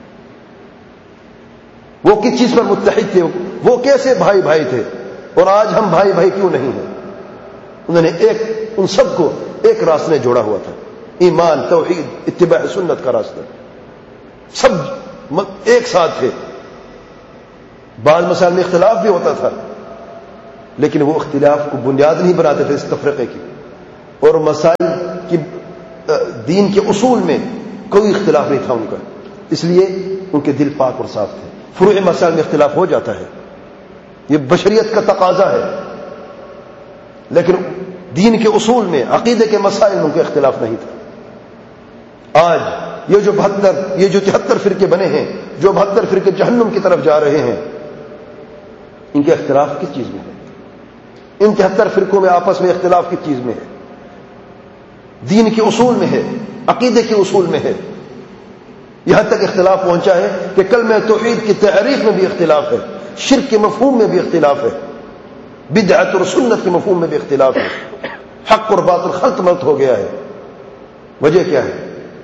وہ کس چیز پر متحد تھے؟ وہ کیسے بھائی بھائی تھے؟ اور آج ہم بھائی بھائی کیوں نہیں ہیں؟ انہوں نے ان سب کو ایک راستے جوڑا ہوا تھا، ایمان، توحید، اتباع سنت کا راستہ. سب ایک ساتھ تھے. بعض مسائل میں اختلاف بھی ہوتا تھا لیکن وہ اختلاف کو بنیاد نہیں بناتے تھے اس تفرقے کی, اور مسائل کی دین کے اصول میں کوئی اختلاف نہیں تھا ان کا, اس لیے ان کے دل پاک اور صاف تھے. فروع مسائل میں اختلاف ہو جاتا ہے, یہ بشریت کا تقاضا ہے, لیکن دین کے اصول میں عقیدے کے مسائل میں ان کا اختلاف نہیں تھا. آج یہ جو 73 فرقے بنے ہیں, جو 72 فرقے جہنم کی طرف جا رہے ہیں, ان کے اختلاف کس چیز میں ہے؟ ان 73 فرقوں میں آپس میں اختلاف کس چیز میں ہے؟ دین کے اصول میں ہے, عقیدے کے اصول میں ہے. یہاں تک اختلاف پہنچا ہے کہ کلمہ توحید کی تعریف میں بھی اختلاف ہے, شرک کے مفہوم میں بھی اختلاف ہے, بدعت اور سنت کے مفہوم میں بھی اختلاف ہے. حق اور باطل خلط ملط ہو گیا ہے. وجہ کیا ہے؟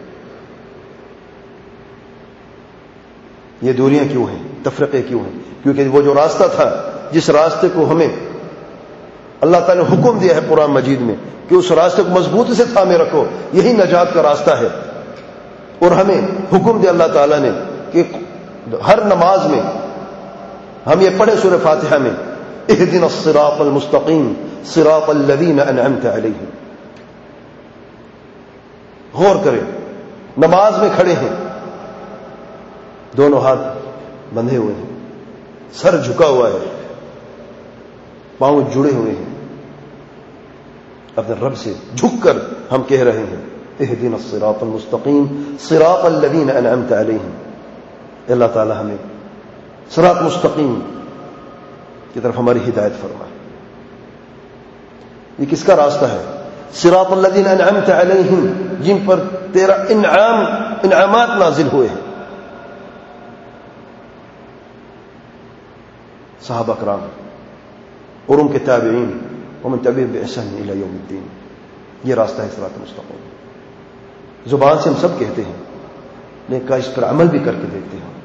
یہ دوریاں کیوں ہیں, تفرقے کیوں ہیں؟ کیونکہ وہ جو راستہ تھا, جس راستے کو ہمیں اللہ تعالی نے حکم دیا ہے قرآن مجید میں کہ اس راستے کو مضبوطی سے تھامے رکھو, یہی نجات کا راستہ ہے. اور ہمیں حکم دیا اللہ تعالی نے کہ ہر نماز میں ہم یہ پڑھیں سورہ فاتحہ میں, اہدنا الصراط المستقیم صراط الذین انعمت علیہم. غور کریں, نماز میں کھڑے ہیں, دونوں ہاتھ بندھے ہوئے ہیں, سر جھکا ہوا ہے, پاؤں جڑے ہوئے ہیں, اپنے رب سے جھک کر ہم کہہ رہے ہیں اہدنا الصراط المستقیم صراط الذین انعمت علیہم. اللہ تعالی ہمیں صراط مستقیم کی طرف ہماری ہدایت فرما. یہ کس کا راستہ ہے؟ صراط الذین انعمت علیہم, جن پر تیرا انعامات نازل ہوئے ہیں. صحابہ کرام اور ان کے تابعین ومن تبعهم بإحسان إلى يوم الدین. یہ راستہ ہے صراط مستقیم. زبان سے ہم سب کہتے ہیں لیکن کاش اس پر عمل بھی کر کے دیکھتے ہیں.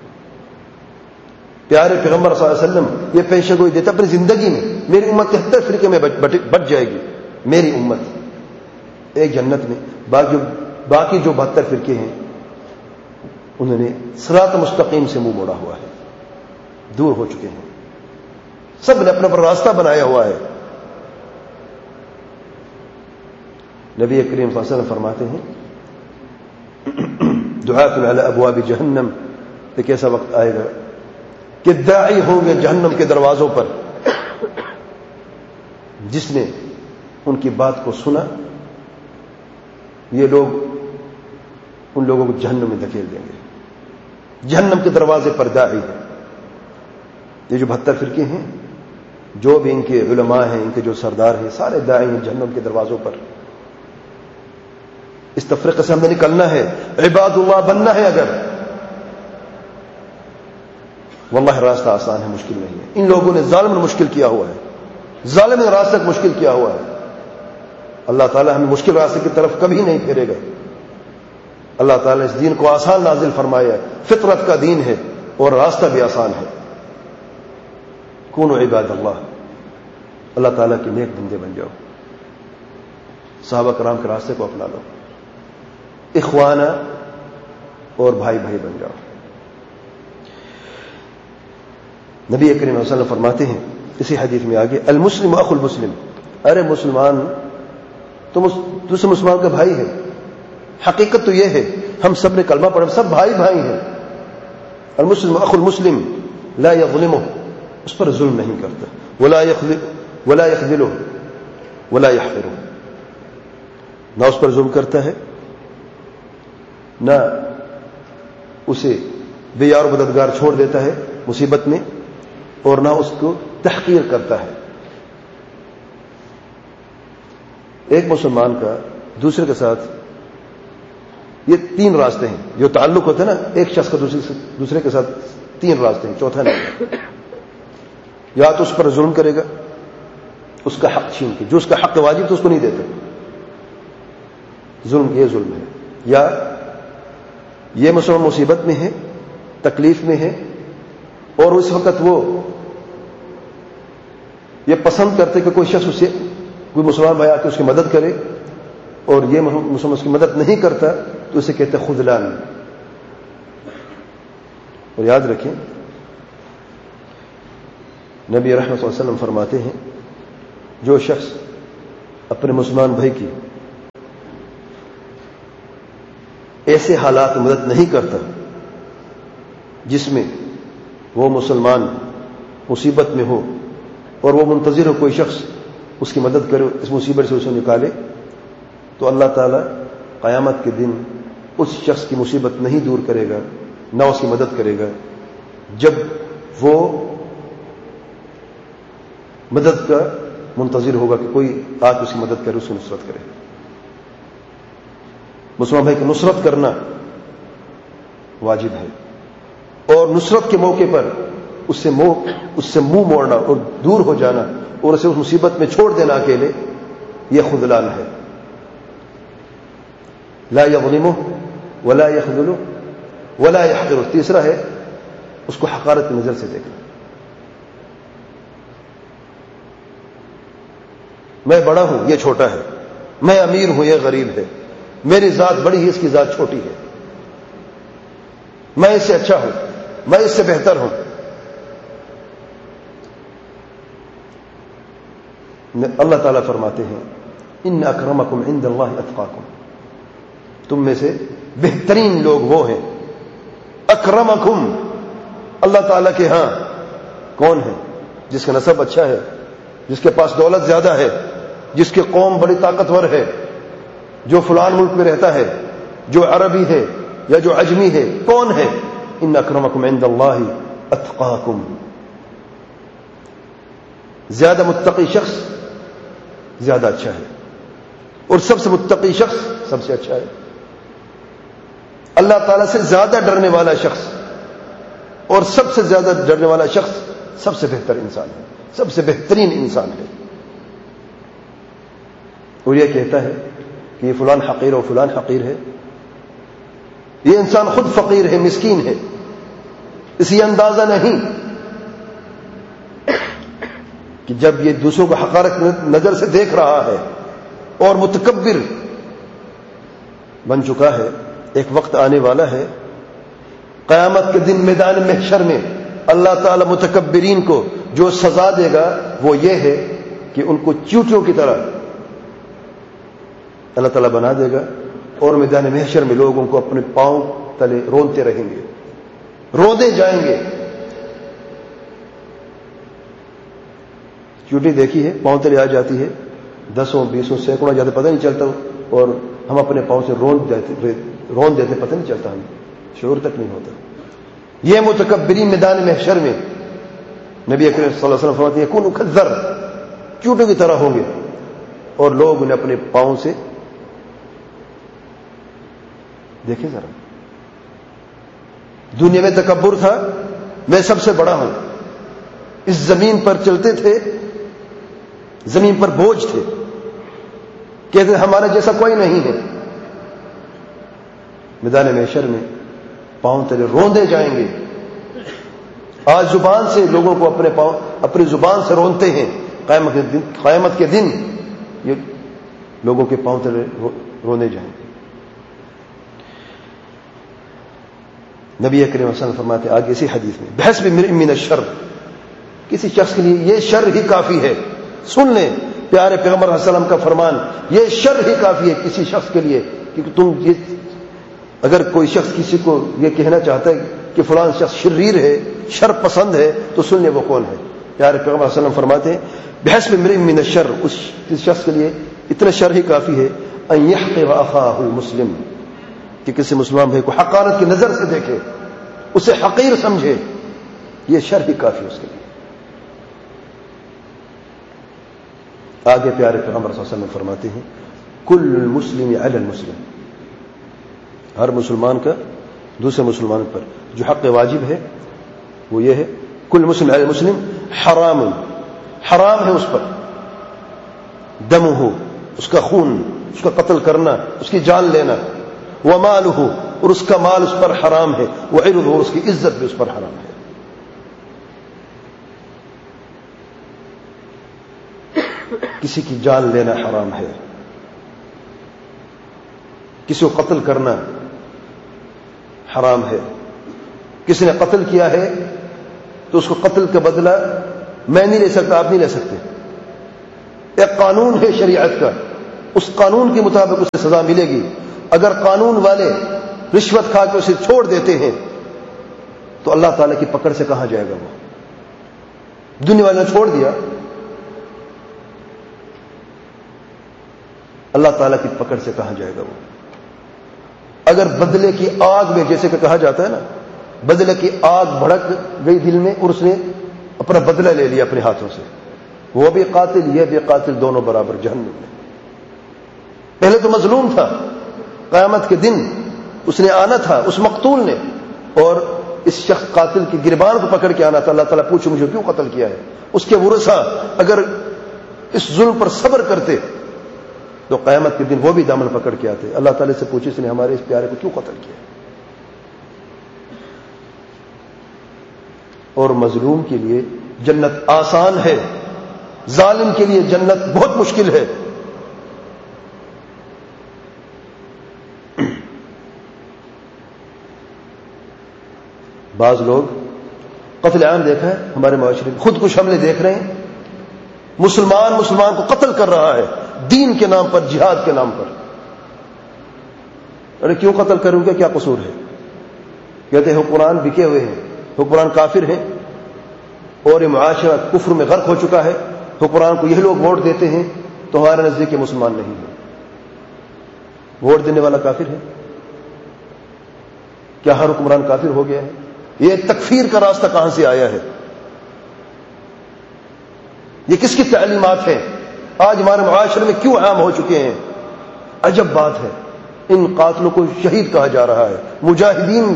پیارے پیغمبر صلی اللہ علیہ وسلم یہ پیشہ گوئی دیتے اپنی زندگی میں, میری امت 73 فرقے میں بٹ جائے گی, میری امت ایک جنت میں. باقی جو 72 فرقے ہیں انہوں نے صراط مستقیم سے منہ موڑا ہوا ہے, دور ہو چکے ہیں. سب نے اپنا پر راستہ بنایا ہوا ہے. نبی کریم صلی اللہ علیہ وسلم فرماتے ہیں دعاۃ علی ابواب جہنم, ایک ایسا وقت آئے گا کہ داعی ہوں گے جہنم کے دروازوں پر, جس نے ان کی بات کو سنا, یہ لوگ ان لوگوں کو جہنم میں دھکیل دیں گے. جہنم کے دروازے پر داعی ہے. یہ جو 72 فرقے ہیں, جو بھی ان کے علماء ہیں, ان کے جو سردار ہیں, سارے داعی ہیں جہنم کے دروازوں پر. اس تفریقے سے ہم نے نکلنا ہے, عباد اللہ بننا ہے. اگر واللہ راستہ آسان ہے, مشکل نہیں ہے. ان لوگوں نے ظالم نے مشکل کیا ہوا ہے, ظالم نے راستہ مشکل کیا ہوا ہے. اللہ تعالی ہمیں مشکل راستے کی طرف کبھی نہیں پھیرے گا. اللہ تعالی اس دین کو آسان نازل فرمایا ہے, فطرت کا دین ہے اور راستہ بھی آسان ہے. کونوا عباد اللہ, اللہ تعالیٰ کے نیک بندے بن جاؤ, صحابہ کرام کے راستے کو اپنا لو, اخوانہ اور بھائی بھائی بن جاؤ. نبی کریم صلی اللہ علیہ وسلم فرماتے ہیں اسی حدیث میں آگے, المسلم اخو المسلم, ارے مسلمان تم دوسرے مسلمان کا بھائی ہے. حقیقت تو یہ ہے ہم سب نے کلمہ پڑھا, سب بھائی بھائی ہیں. المسلم اخو المسلم لا یظلمہ, اس پر ظلم نہیں کرتا, ولا یخذلہ ولا یحقرہ, نہ اس پر ظلم کرتا ہے, نہ اسے بے یار و مددگار چھوڑ دیتا ہے مصیبت میں, اور نہ اس کو تحقیر کرتا ہے. ایک مسلمان کا دوسرے کے ساتھ یہ 3 راستے ہیں جو تعلق ہوتے ہیں نا, ایک شخص کا دوسرے کے ساتھ 3 راستے ہیں, چوتھا نہیں. یا تو اس پر ظلم کرے گا, اس کا حق چھین کے, جو اس کا حق واجب تو اس کو نہیں دیتا, ظلم یہ ظلم ہے. یا یہ مسلمان مصیبت میں ہے, تکلیف میں ہے, اور اس وقت وہ یہ پسند کرتے کہ کوئی شخص اسے, کوئی مسلمان بھائی آ کے اس کی مدد کرے, اور یہ مسلمان اس کی مدد نہیں کرتا تو اسے کہتے خذلان. اور یاد رکھیں نبی رحمت صلی اللہ علیہ وسلم فرماتے ہیں جو شخص اپنے مسلمان بھائی کی ایسے حالات میں مدد نہیں کرتا جس میں وہ مسلمان مصیبت میں ہو اور وہ منتظر ہو کوئی شخص اس کی مدد کرے اس مصیبت سے اسے نکالے، تو اللہ تعالیٰ قیامت کے دن اس شخص کی مصیبت نہیں دور کرے گا، نہ اس کی مدد کرے گا جب وہ مدد کا منتظر ہوگا کہ کوئی آج اس کی مدد کرے، اس کی نصرت کرے۔ مسلمان بھائی کی نصرت کرنا واجب ہے، اور نصرت کے موقع پر اس سے منہ موڑنا اور دور ہو جانا اور اسے اس مصیبت میں چھوڑ دینا اکیلے، یہ خذلان ہے۔ لا یظلمہ ولا یخذلہ ولا یحقرہ۔ تیسرا ہے اس کو حقارت کی نظر سے دیکھنا۔ میں بڑا ہوں، یہ چھوٹا ہے، میں امیر ہوں، یہ غریب ہے، میری ذات بڑی ہے، اس کی ذات چھوٹی ہے، میں اس سے اچھا ہوں، میں اس سے بہتر ہوں۔ اللہ تعالیٰ فرماتے ہیں ان اکرمکم عند اللہ اتقاکم، تم میں سے بہترین لوگ وہ ہیں۔ اکرمکم، اللہ تعالیٰ کے ہاں کون ہے؟ جس کا نسب اچھا ہے، جس کے پاس دولت زیادہ ہے، جس کی قوم بڑی طاقتور ہے، جو فلان ملک میں رہتا ہے، جو عربی ہے یا جو عجمی ہے، کون ہے؟ ان اکرمکم عند اللہ اتقاکم۔ زیادہ متقی شخص زیادہ اچھا ہے، اور سب سے متقی شخص سب سے اچھا ہے۔ اللہ تعالیٰ سے زیادہ ڈرنے والا شخص اور سب سے زیادہ ڈرنے والا شخص سب سے بہتر انسان ہے، سب سے بہترین انسان ہے۔ اور یہ کہتا ہے کہ یہ فلان حقیر اور فلان حقیر ہے، یہ انسان خود فقیر ہے، مسکین ہے، اسے اندازہ نہیں کہ جب یہ دوسروں کو حقارت نظر سے دیکھ رہا ہے اور متکبر بن چکا ہے، ایک وقت آنے والا ہے قیامت کے دن میدان محشر میں اللہ تعالی متکبرین کو جو سزا دے گا وہ یہ ہے کہ ان کو چیوٹیوں کی طرح اللہ تعالیٰ بنا دے گا، اور میدان محشر میں لوگوں کو اپنے پاؤں تلے رونتے رہیں گے، روندے جائیں گے۔ چیوٹی دیکھی ہے، پاؤں تلے آ جاتی ہے، 10 20 سینکڑوں جاتے پتہ نہیں چلتا، اور ہم اپنے پاؤں سے روند دیتے پتہ نہیں چلتا، ہمیں شعور تک نہیں ہوتا۔ یہ متکبرین میدان محشر میں نبی اکرم صلی اللہ علیہ وسلم فرماتے ہیں یکونوا کالذر، چیوٹوں کی طرح ہوں گے، اور لوگ انہیں اپنے پاؤں سے دیکھیں ذرا۔ دنیا میں تکبر تھا، میں سب سے بڑا ہوں، اس زمین پر چلتے تھے، زمین پر بوجھ تھے، کہتے ہمارے جیسا کوئی نہیں ہے۔ میدان محشر میں پاؤں تلے روندے جائیں گے۔ آج زبان سے لوگوں کو اپنے پاؤں اپنی زبان سے رونتے ہیں، قیامت کے دن یہ لوگوں کے پاؤں تلے رونے جائیں گے۔ نبی کریم صلی اللہ علیہ وسلم فرماتے آگے اسی حدیث میں بحسب امرئ من الشر، کسی شخص کے لیے یہ شر ہی کافی ہے، سن لیں پیارے پیغمبر صلی اللہ علیہ وسلم کا فرمان، یہ شر ہی کافی ہے کسی شخص کے لیے، کیونکہ تم اگر کوئی شخص کسی کو یہ کہنا چاہتا ہے کہ فلان شخص شریر ہے، شر پسند ہے، تو سن لیں وہ کون ہے۔ پیارے پیغمبر صلی اللہ علیہ وسلم فرماتے ہیں بحسب امرئ من الشر، اس شخص کے لیے اتنا شر ہی کافی ہے ان یحقر اخاہ المسلم، کہ کسی مسلمان بھائی کو حقارت کی نظر سے دیکھے، اسے حقیر سمجھے، یہ شر ہی کافی اس کے لیے۔ آگے پیارے پیغمبر صلی اللہ علیہ وسلم فرماتے ہیں کل المسلم علی المسلم، ہر مسلمان کا دوسرے مسلمان پر جو حق واجب ہے وہ یہ ہے کل مسلم علی المسلم حرام، حرام ہے اس پر دمہ، اس کا خون، اس کا قتل کرنا، اس کی جان لینا، ومالہ، اور اس کا مال اس پر حرام ہے، وعرضہ، اور اس کی عزت بھی اس پر حرام ہے۔ کسی کی جان لینا حرام ہے، کسی کو قتل کرنا حرام ہے، کسی نے قتل کیا ہے تو اس کو قتل کا بدلہ میں نہیں لے سکتا، آپ نہیں لے سکتے. ایک قانون ہے شریعت کا، اس قانون کے مطابق اسے سزا ملے گی. اگر قانون والے رشوت کھا کے اسے چھوڑ دیتے ہیں تو اللہ تعالیٰ کی پکڑ سے کہاں جائے گا وہ؟ دنیا والوں نے چھوڑ دیا، اللہ تعالیٰ کی پکڑ سے کہاں جائے گا وہ؟ اگر بدلے کی آگ میں، جیسے کہ کہا جاتا ہے نا، بدلے کی آگ بھڑک گئی دل میں اور اس نے اپنا بدلہ لے لیا اپنے ہاتھوں سے، وہ بھی قاتل یہ بھی قاتل، دونوں برابر جہنم میں. پہلے تو مظلوم تھا، قیامت کے دن اس نے آنا تھا، اس مقتول نے، اور اس شخص قاتل کی گربان کو پکڑ کے آنا تھا. اللہ تعالیٰ پوچھو مجھے کیوں قتل کیا ہے؟ اس کے ورثاء اگر اس ظلم پر صبر کرتے تو قیامت کے دن وہ بھی دامن پکڑ کے آتے. اللہ تعالیٰ سے پوچھے اس نے ہمارے اس پیارے کو کیوں قتل کیا؟ اور مظلوم کے لیے جنت آسان ہے، ظالم کے لیے جنت بہت مشکل ہے. بعض لوگ قتل عام دیکھا ہے ہمارے معاشرے میں، خودکش حملے دیکھ رہے ہیں، مسلمان کو قتل کر رہا ہے دین کے نام پر، جہاد کے نام پر. ارے کیوں قتل کروں گا؟ کیا قصور ہے؟ کہتے ہیں حکمران بکے ہوئے ہیں، حکمران کافر ہیں اور یہ معاشرہ کفر میں غرق ہو چکا ہے، حکمران کو یہ لوگ ووٹ دیتے ہیں تو ہمارے نزدیک مسلمان نہیں ہے. ووٹ دینے والا کافر ہے؟ کیا ہر حکمران کافر ہو گیا ہے؟ یہ تکفیر کا راستہ کہاں سے آیا ہے؟ یہ کس کی تعلیمات ہیں؟ آج ہمارے معاشرے میں کیوں عام ہو چکے ہیں؟ عجب بات ہے. ان قاتلوں کو شہید کہا جا رہا ہے، مجاہدین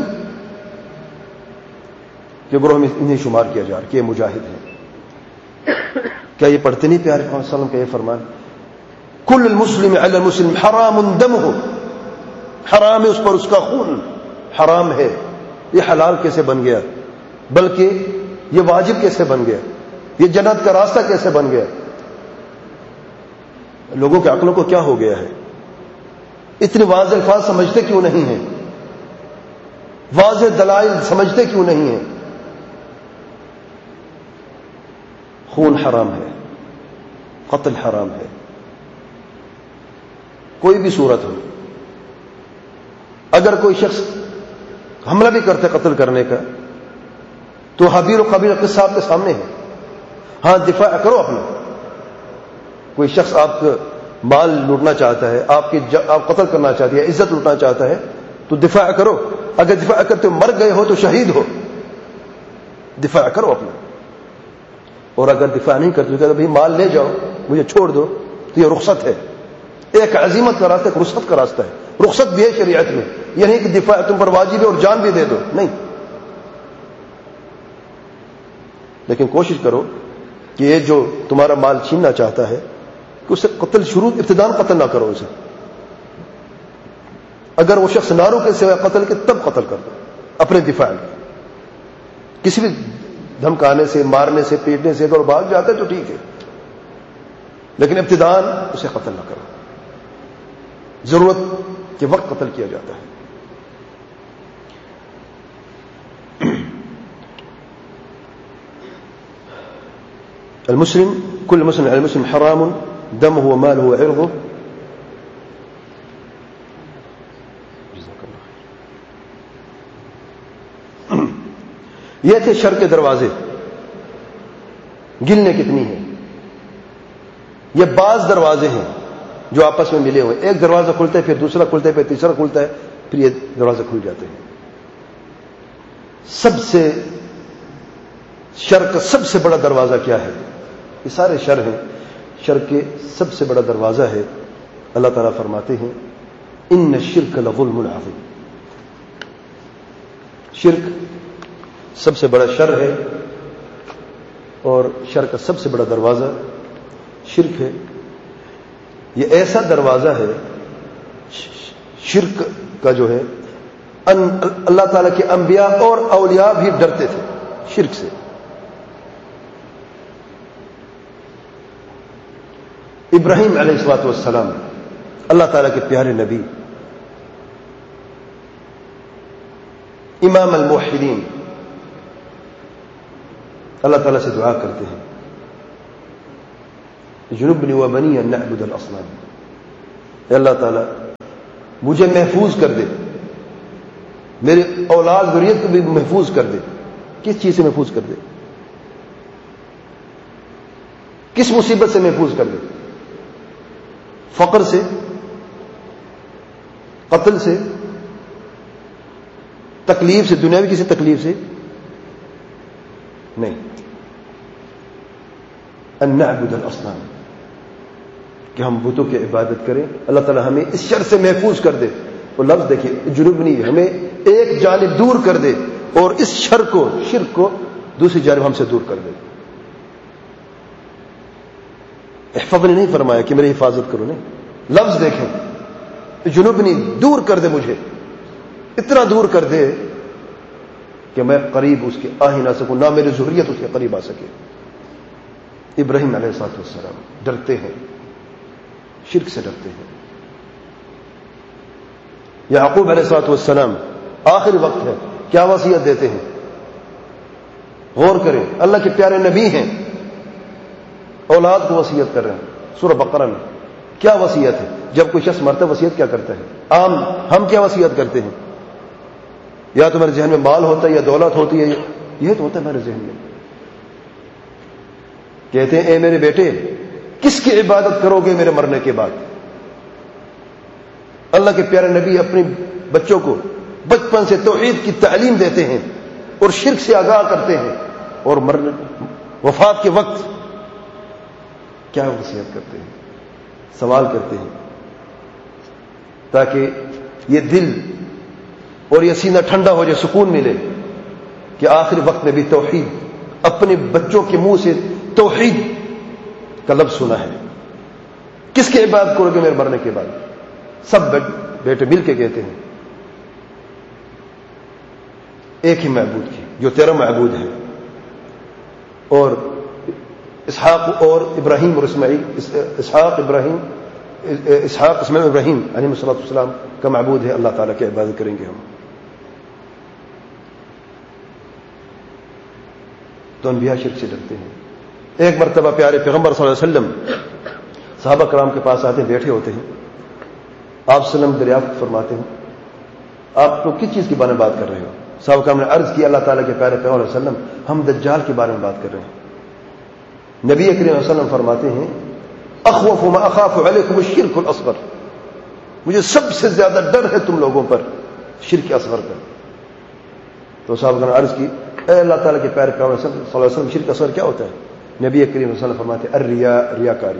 کے گروہ میں انہیں شمار کیا جا رہا ہے کہ یہ مجاہد ہیں. کیا یہ پڑھتے نہیں پیارے محمد صلی اللہ علیہ وسلم کا یہ فرمان؟ کل المسلم علی المسلم حرام دمہ، حرام ہے اس پر اس کا خون، حرام ہے. یہ حلال کیسے بن گیا؟ بلکہ یہ واجب کیسے بن گیا؟ یہ جنت کا راستہ کیسے بن گیا؟ لوگوں کے عقلوں کو کیا ہو گیا ہے؟ اتنے واضح الفاظ سمجھتے کیوں نہیں ہیں؟ واضح دلائل سمجھتے کیوں نہیں ہیں؟ خون حرام ہے، قتل حرام ہے، کوئی بھی صورت ہو. اگر کوئی شخص حملہ بھی کرتے قتل کرنے کا تو حبیر و قبیل قصہ آپ کے سامنے ہے. ہاں دفاع کرو اپنا. کوئی شخص آپ کا مال لوٹنا چاہتا ہے، آپ قتل کرنا چاہتے ہیں، عزت لوٹنا چاہتا ہے تو دفاع کرو. اگر دفاع کرتے مر گئے ہو تو شہید ہو، دفاع کرو اپنا. اور اگر دفاع نہیں کرتے تو بھائی مال لے جاؤ، مجھے چھوڑ دو، تو یہ رخصت ہے. ایک عزیمت کا راستہ، ایک رخصت کا راستہ ہے. رخصت بھی ہے شریعت میں، یہ نہیں کہ دفاع تم پر واجب ہے اور جان بھی دے دو، نہیں. لیکن کوشش کرو کہ یہ جو تمہارا مال چھیننا چاہتا ہے کہ اسے قتل شروع ابتدان قتل نہ کرو اسے. اگر وہ شخص نہ روکے سوائے قتل کے تب قتل کر دو اپنے دفاع میں. کسی بھی دھمکانے سے، مارنے سے، پیٹنے سے اگر بھاگ جاتا ہے تو ٹھیک ہے، لیکن ابتدان اسے قتل نہ کرو. ضرورت کے وقت قتل کیا جاتا ہے. المسلم كل مسلم على المسلم حرام دمه وماله وعرضه. یہ تھے شر کے دروازے. گننے کتنی ہیں؟ یہ بعض دروازے ہیں جو آپس میں ملے ہوئے. ایک دروازہ کھلتا ہے، پھر دوسرا کھلتا ہے، پھر تیسرا کھلتا ہے، پھر یہ دروازے کھل جاتے ہیں. سب سے شر کا سب سے بڑا دروازہ کیا ہے؟ یہ سارے شر ہیں. شر کے سب سے بڑا دروازہ ہے، اللہ تعالیٰ فرماتے ہیں ان الشرک لظلم عظیم. شرک سب سے بڑا شر ہے اور شر کا سب سے بڑا دروازہ شرک ہے. یہ ایسا دروازہ ہے شرک کا جو ہے اللہ تعالیٰ کے انبیاء اور اولیاء بھی ڈرتے تھے شرک سے. ابراہیم علیہ الصلوۃ والسلام اللہ تعالیٰ کے پیارے نبی، امام الموحدین، اللہ تعالیٰ سے دعا کرتے ہیں جنبنی و بنی ان نعبد الاصنام، اے اللہ تعالیٰ مجھے محفوظ کر دے، میرے اولاد ذریت کو بھی محفوظ کر دے۔ کس چیز سے محفوظ کر دے؟ کس مصیبت سے محفوظ کر دے؟ فقر سے، قتل سے، تکلیف سے، دنیاوی کسی تکلیف سے نہیں۔ ان نعبد الاصنام، کہ ہم بتوں کی عبادت کریں، اللہ تعالی ہمیں اس شر سے محفوظ کر دے۔ وہ لفظ دیکھیے جنوبنی، ہمیں ایک جانب دور کر دے اور اس شرک کو دوسری جانب ہم سے دور کر دے۔ احفظنی نہیں فرمایا کہ میری حفاظت کرو، نہیں، لفظ دیکھیں جنوبنی، دور کر دے مجھے، اتنا دور کر دے کہ میں قریب اس کے آ ہی نہ سکوں، نہ میری ذریت اس کے قریب آ سکے۔ ابراہیم علیہ السلام ڈرتے ہیں، شرک سے ڈرتے ہیں۔ یعقوب علیہ السلام آخری وقت ہے، کیا وصیت دیتے ہیں؟ غور کریں، اللہ کے پیارے نبی ہیں، اولاد کو وصیت کر رہے ہیں۔ سورہ بقرہ میں کیا وصیت ہے؟ جب کوئی شخص مرتا ہے وصیت کیا کرتا ہے؟ عام ہم کیا وصیت کرتے ہیں؟ یا تو میرے ذہن میں مال ہوتا ہے یا دولت ہوتی ہے، یہ تو ہوتا ہے میرے ذہن میں۔ کہتے ہیں اے میرے بیٹے کس کی عبادت کرو گے میرے مرنے کے بعد؟ اللہ کے پیارے نبی اپنے بچوں کو بچپن سے توحید کی تعلیم دیتے ہیں اور شرک سے آگاہ کرتے ہیں، اور مرنے وفات کے وقت کیا وصیت کرتے ہیں؟ سوال کرتے ہیں تاکہ یہ دل اور یہ سینہ ٹھنڈا ہو جائے، سکون ملے کہ آخری وقت میں بھی توحید، اپنے بچوں کے منہ سے توحید کا لفظ سنا ہے۔ کس کی عبادت کرو گے میرے مرنے کے بعد؟ سب بیٹے مل کے کہتے ہیں ایک ہی معبود کی، جو تیرا معبود ہے، اور اسحاق اور ابراہیم اور اسماعیل، اسحاق اسماعیل ابراہیم علیہ السلام کا معبود ہے، اللہ تعالیٰ کی عبادت کریں گے ہم۔ تو انبیاء شرک سے ڈرتے ہیں۔ ایک مرتبہ پیارے پیغمبر صلی اللہ علیہ وسلم صحابہ کرام کے پاس آتے ہیں، بیٹھے ہوتے ہیں، آپ صلی اللہ علیہ وسلم دریافت فرماتے ہیں آپ تو کس چیز کے بارے میں بات کر رہے ہو؟ صحابہ کرام نے عرض کی اللہ تعالیٰ کے پیارے پیغمبر صلی اللہ علیہ وسلم ہم دجال کے بارے میں بات کر رہے ہیں۔ نبی کریم صلی اللہ علیہ وسلم فرماتے ہیں اخوف ما اخاف علیکم الشرک الاصغر، مجھے سب سے زیادہ ڈر ہے تم لوگوں پر شرک اصغر کا۔ تو صحابہ نے عرض کی اے اللہ تعالیٰ کے پیارے پیغمبر صلی اللہ علیہ وسلم شرک اصغر کیا ہوتا ہے؟ نبی کریم صلی اللہ علیہ وسلم فرماتے ہیں الریا، ریاکاری۔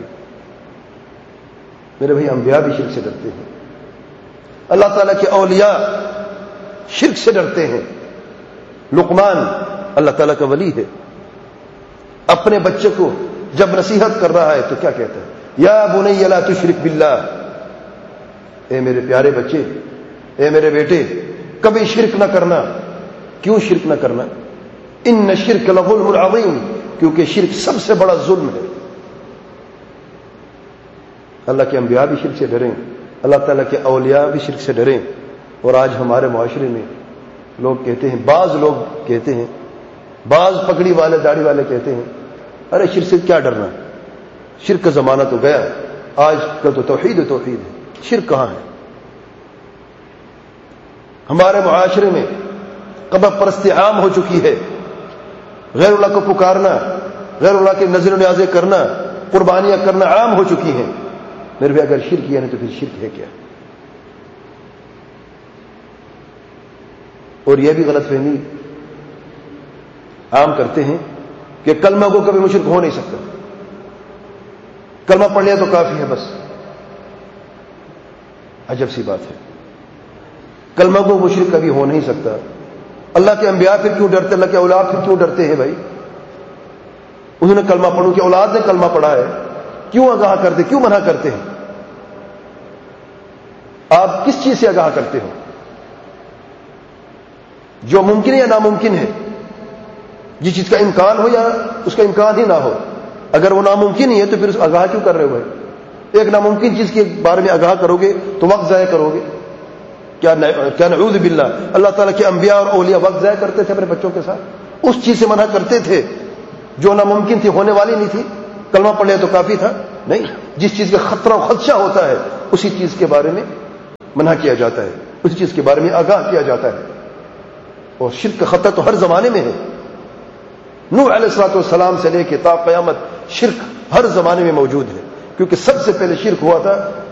میرے بھائی انبیاء بھی شرک سے ڈرتے ہیں، اللہ تعالیٰ کے اولیاء شرک سے ڈرتے ہیں۔ لقمان اللہ تعالیٰ کا ولی ہے، اپنے بچے کو جب نصیحت کر رہا ہے تو کیا کہتا ہے؟ یا بنی لا تشرک باللہ، اے میرے پیارے بچے، اے میرے بیٹے کبھی شرک نہ کرنا۔ کیوں شرک نہ کرنا؟ ان الشرک لظلم عظیم، کیونکہ شرک سب سے بڑا ظلم ہے۔ اللہ کے انبیاء بھی شرک سے ڈریں، اللہ تعالیٰ کے اولیاء بھی شرک سے ڈریں۔ اور آج ہمارے معاشرے میں لوگ کہتے ہیں، بعض لوگ کہتے ہیں، بعض پگڑی والے داڑھی والے کہتے ہیں ارے شرک سے کیا ڈرنا، شرک کا زمانہ تو گیا، آج کل تو توحید ہے، شرک کہاں ہے؟ ہمارے معاشرے میں قبر پرستی عام ہو چکی ہے، غیر اللہ کو پکارنا، غیر اللہ کے نظر و نیازیں کرنا، قربانیاں کرنا عام ہو چکی ہیں۔ میرے بھی اگر شرک کیا نہیں تو پھر شرک ہے کیا؟ اور یہ بھی غلط فہمی عام کرتے ہیں کہ کلمہ کو کبھی مشرک ہو نہیں سکتا، کلمہ پڑھ لیا تو کافی ہے بس۔ عجب سی بات ہے، کلمہ کو مشرک کبھی ہو نہیں سکتا۔ اللہ کے انبیاء پھر کیوں ڈرتے، اللہ کے اولاد پھر کیوں ڈرتے ہیں بھائی؟ انہوں نے کلمہ پڑھو کہ اولاد نے کلمہ پڑھا ہے، کیوں آگاہ کرتے، کیوں منع کرتے ہیں؟ آپ کس چیز سے آگاہ کرتے ہو؟ جو ممکن ہے یا ناممکن ہے، جس چیز کا امکان ہو یا اس کا امکان ہی نہ ہو۔ اگر وہ ناممکن ہی ہے تو پھر اس آگاہ کیوں کر رہے ہو بھائی؟ ایک ناممکن چیز کے بارے میں آگاہ کرو گے تو وقت ضائع کرو گے۔ کیا نعوذ باللہ، اللہ تعالیٰ کے انبیاء اور اولیاء وقت ضائع کرتے تھے اپنے بچوں کے ساتھ، اس چیز سے منع کرتے تھے جو ناممکن تھی ہونے والی نہیں تھی، کلمہ پڑھ لیا تو کافی تھا، نہیں، جس چیز کا خطرہ و خدشہ ہوتا ہے اسی چیز کے بارے میں منع کیا جاتا ہے، اسی چیز کے بارے میں آگاہ کیا جاتا ہے۔ اور شرک کا خطرہ تو ہر زمانے میں ہے، نوح علیہ الصلوۃ والسلام سے لے کے تا قیامت شرک ہر زمانے میں موجود ہے، کیونکہ سب سے پہلے شرک ہوا تھا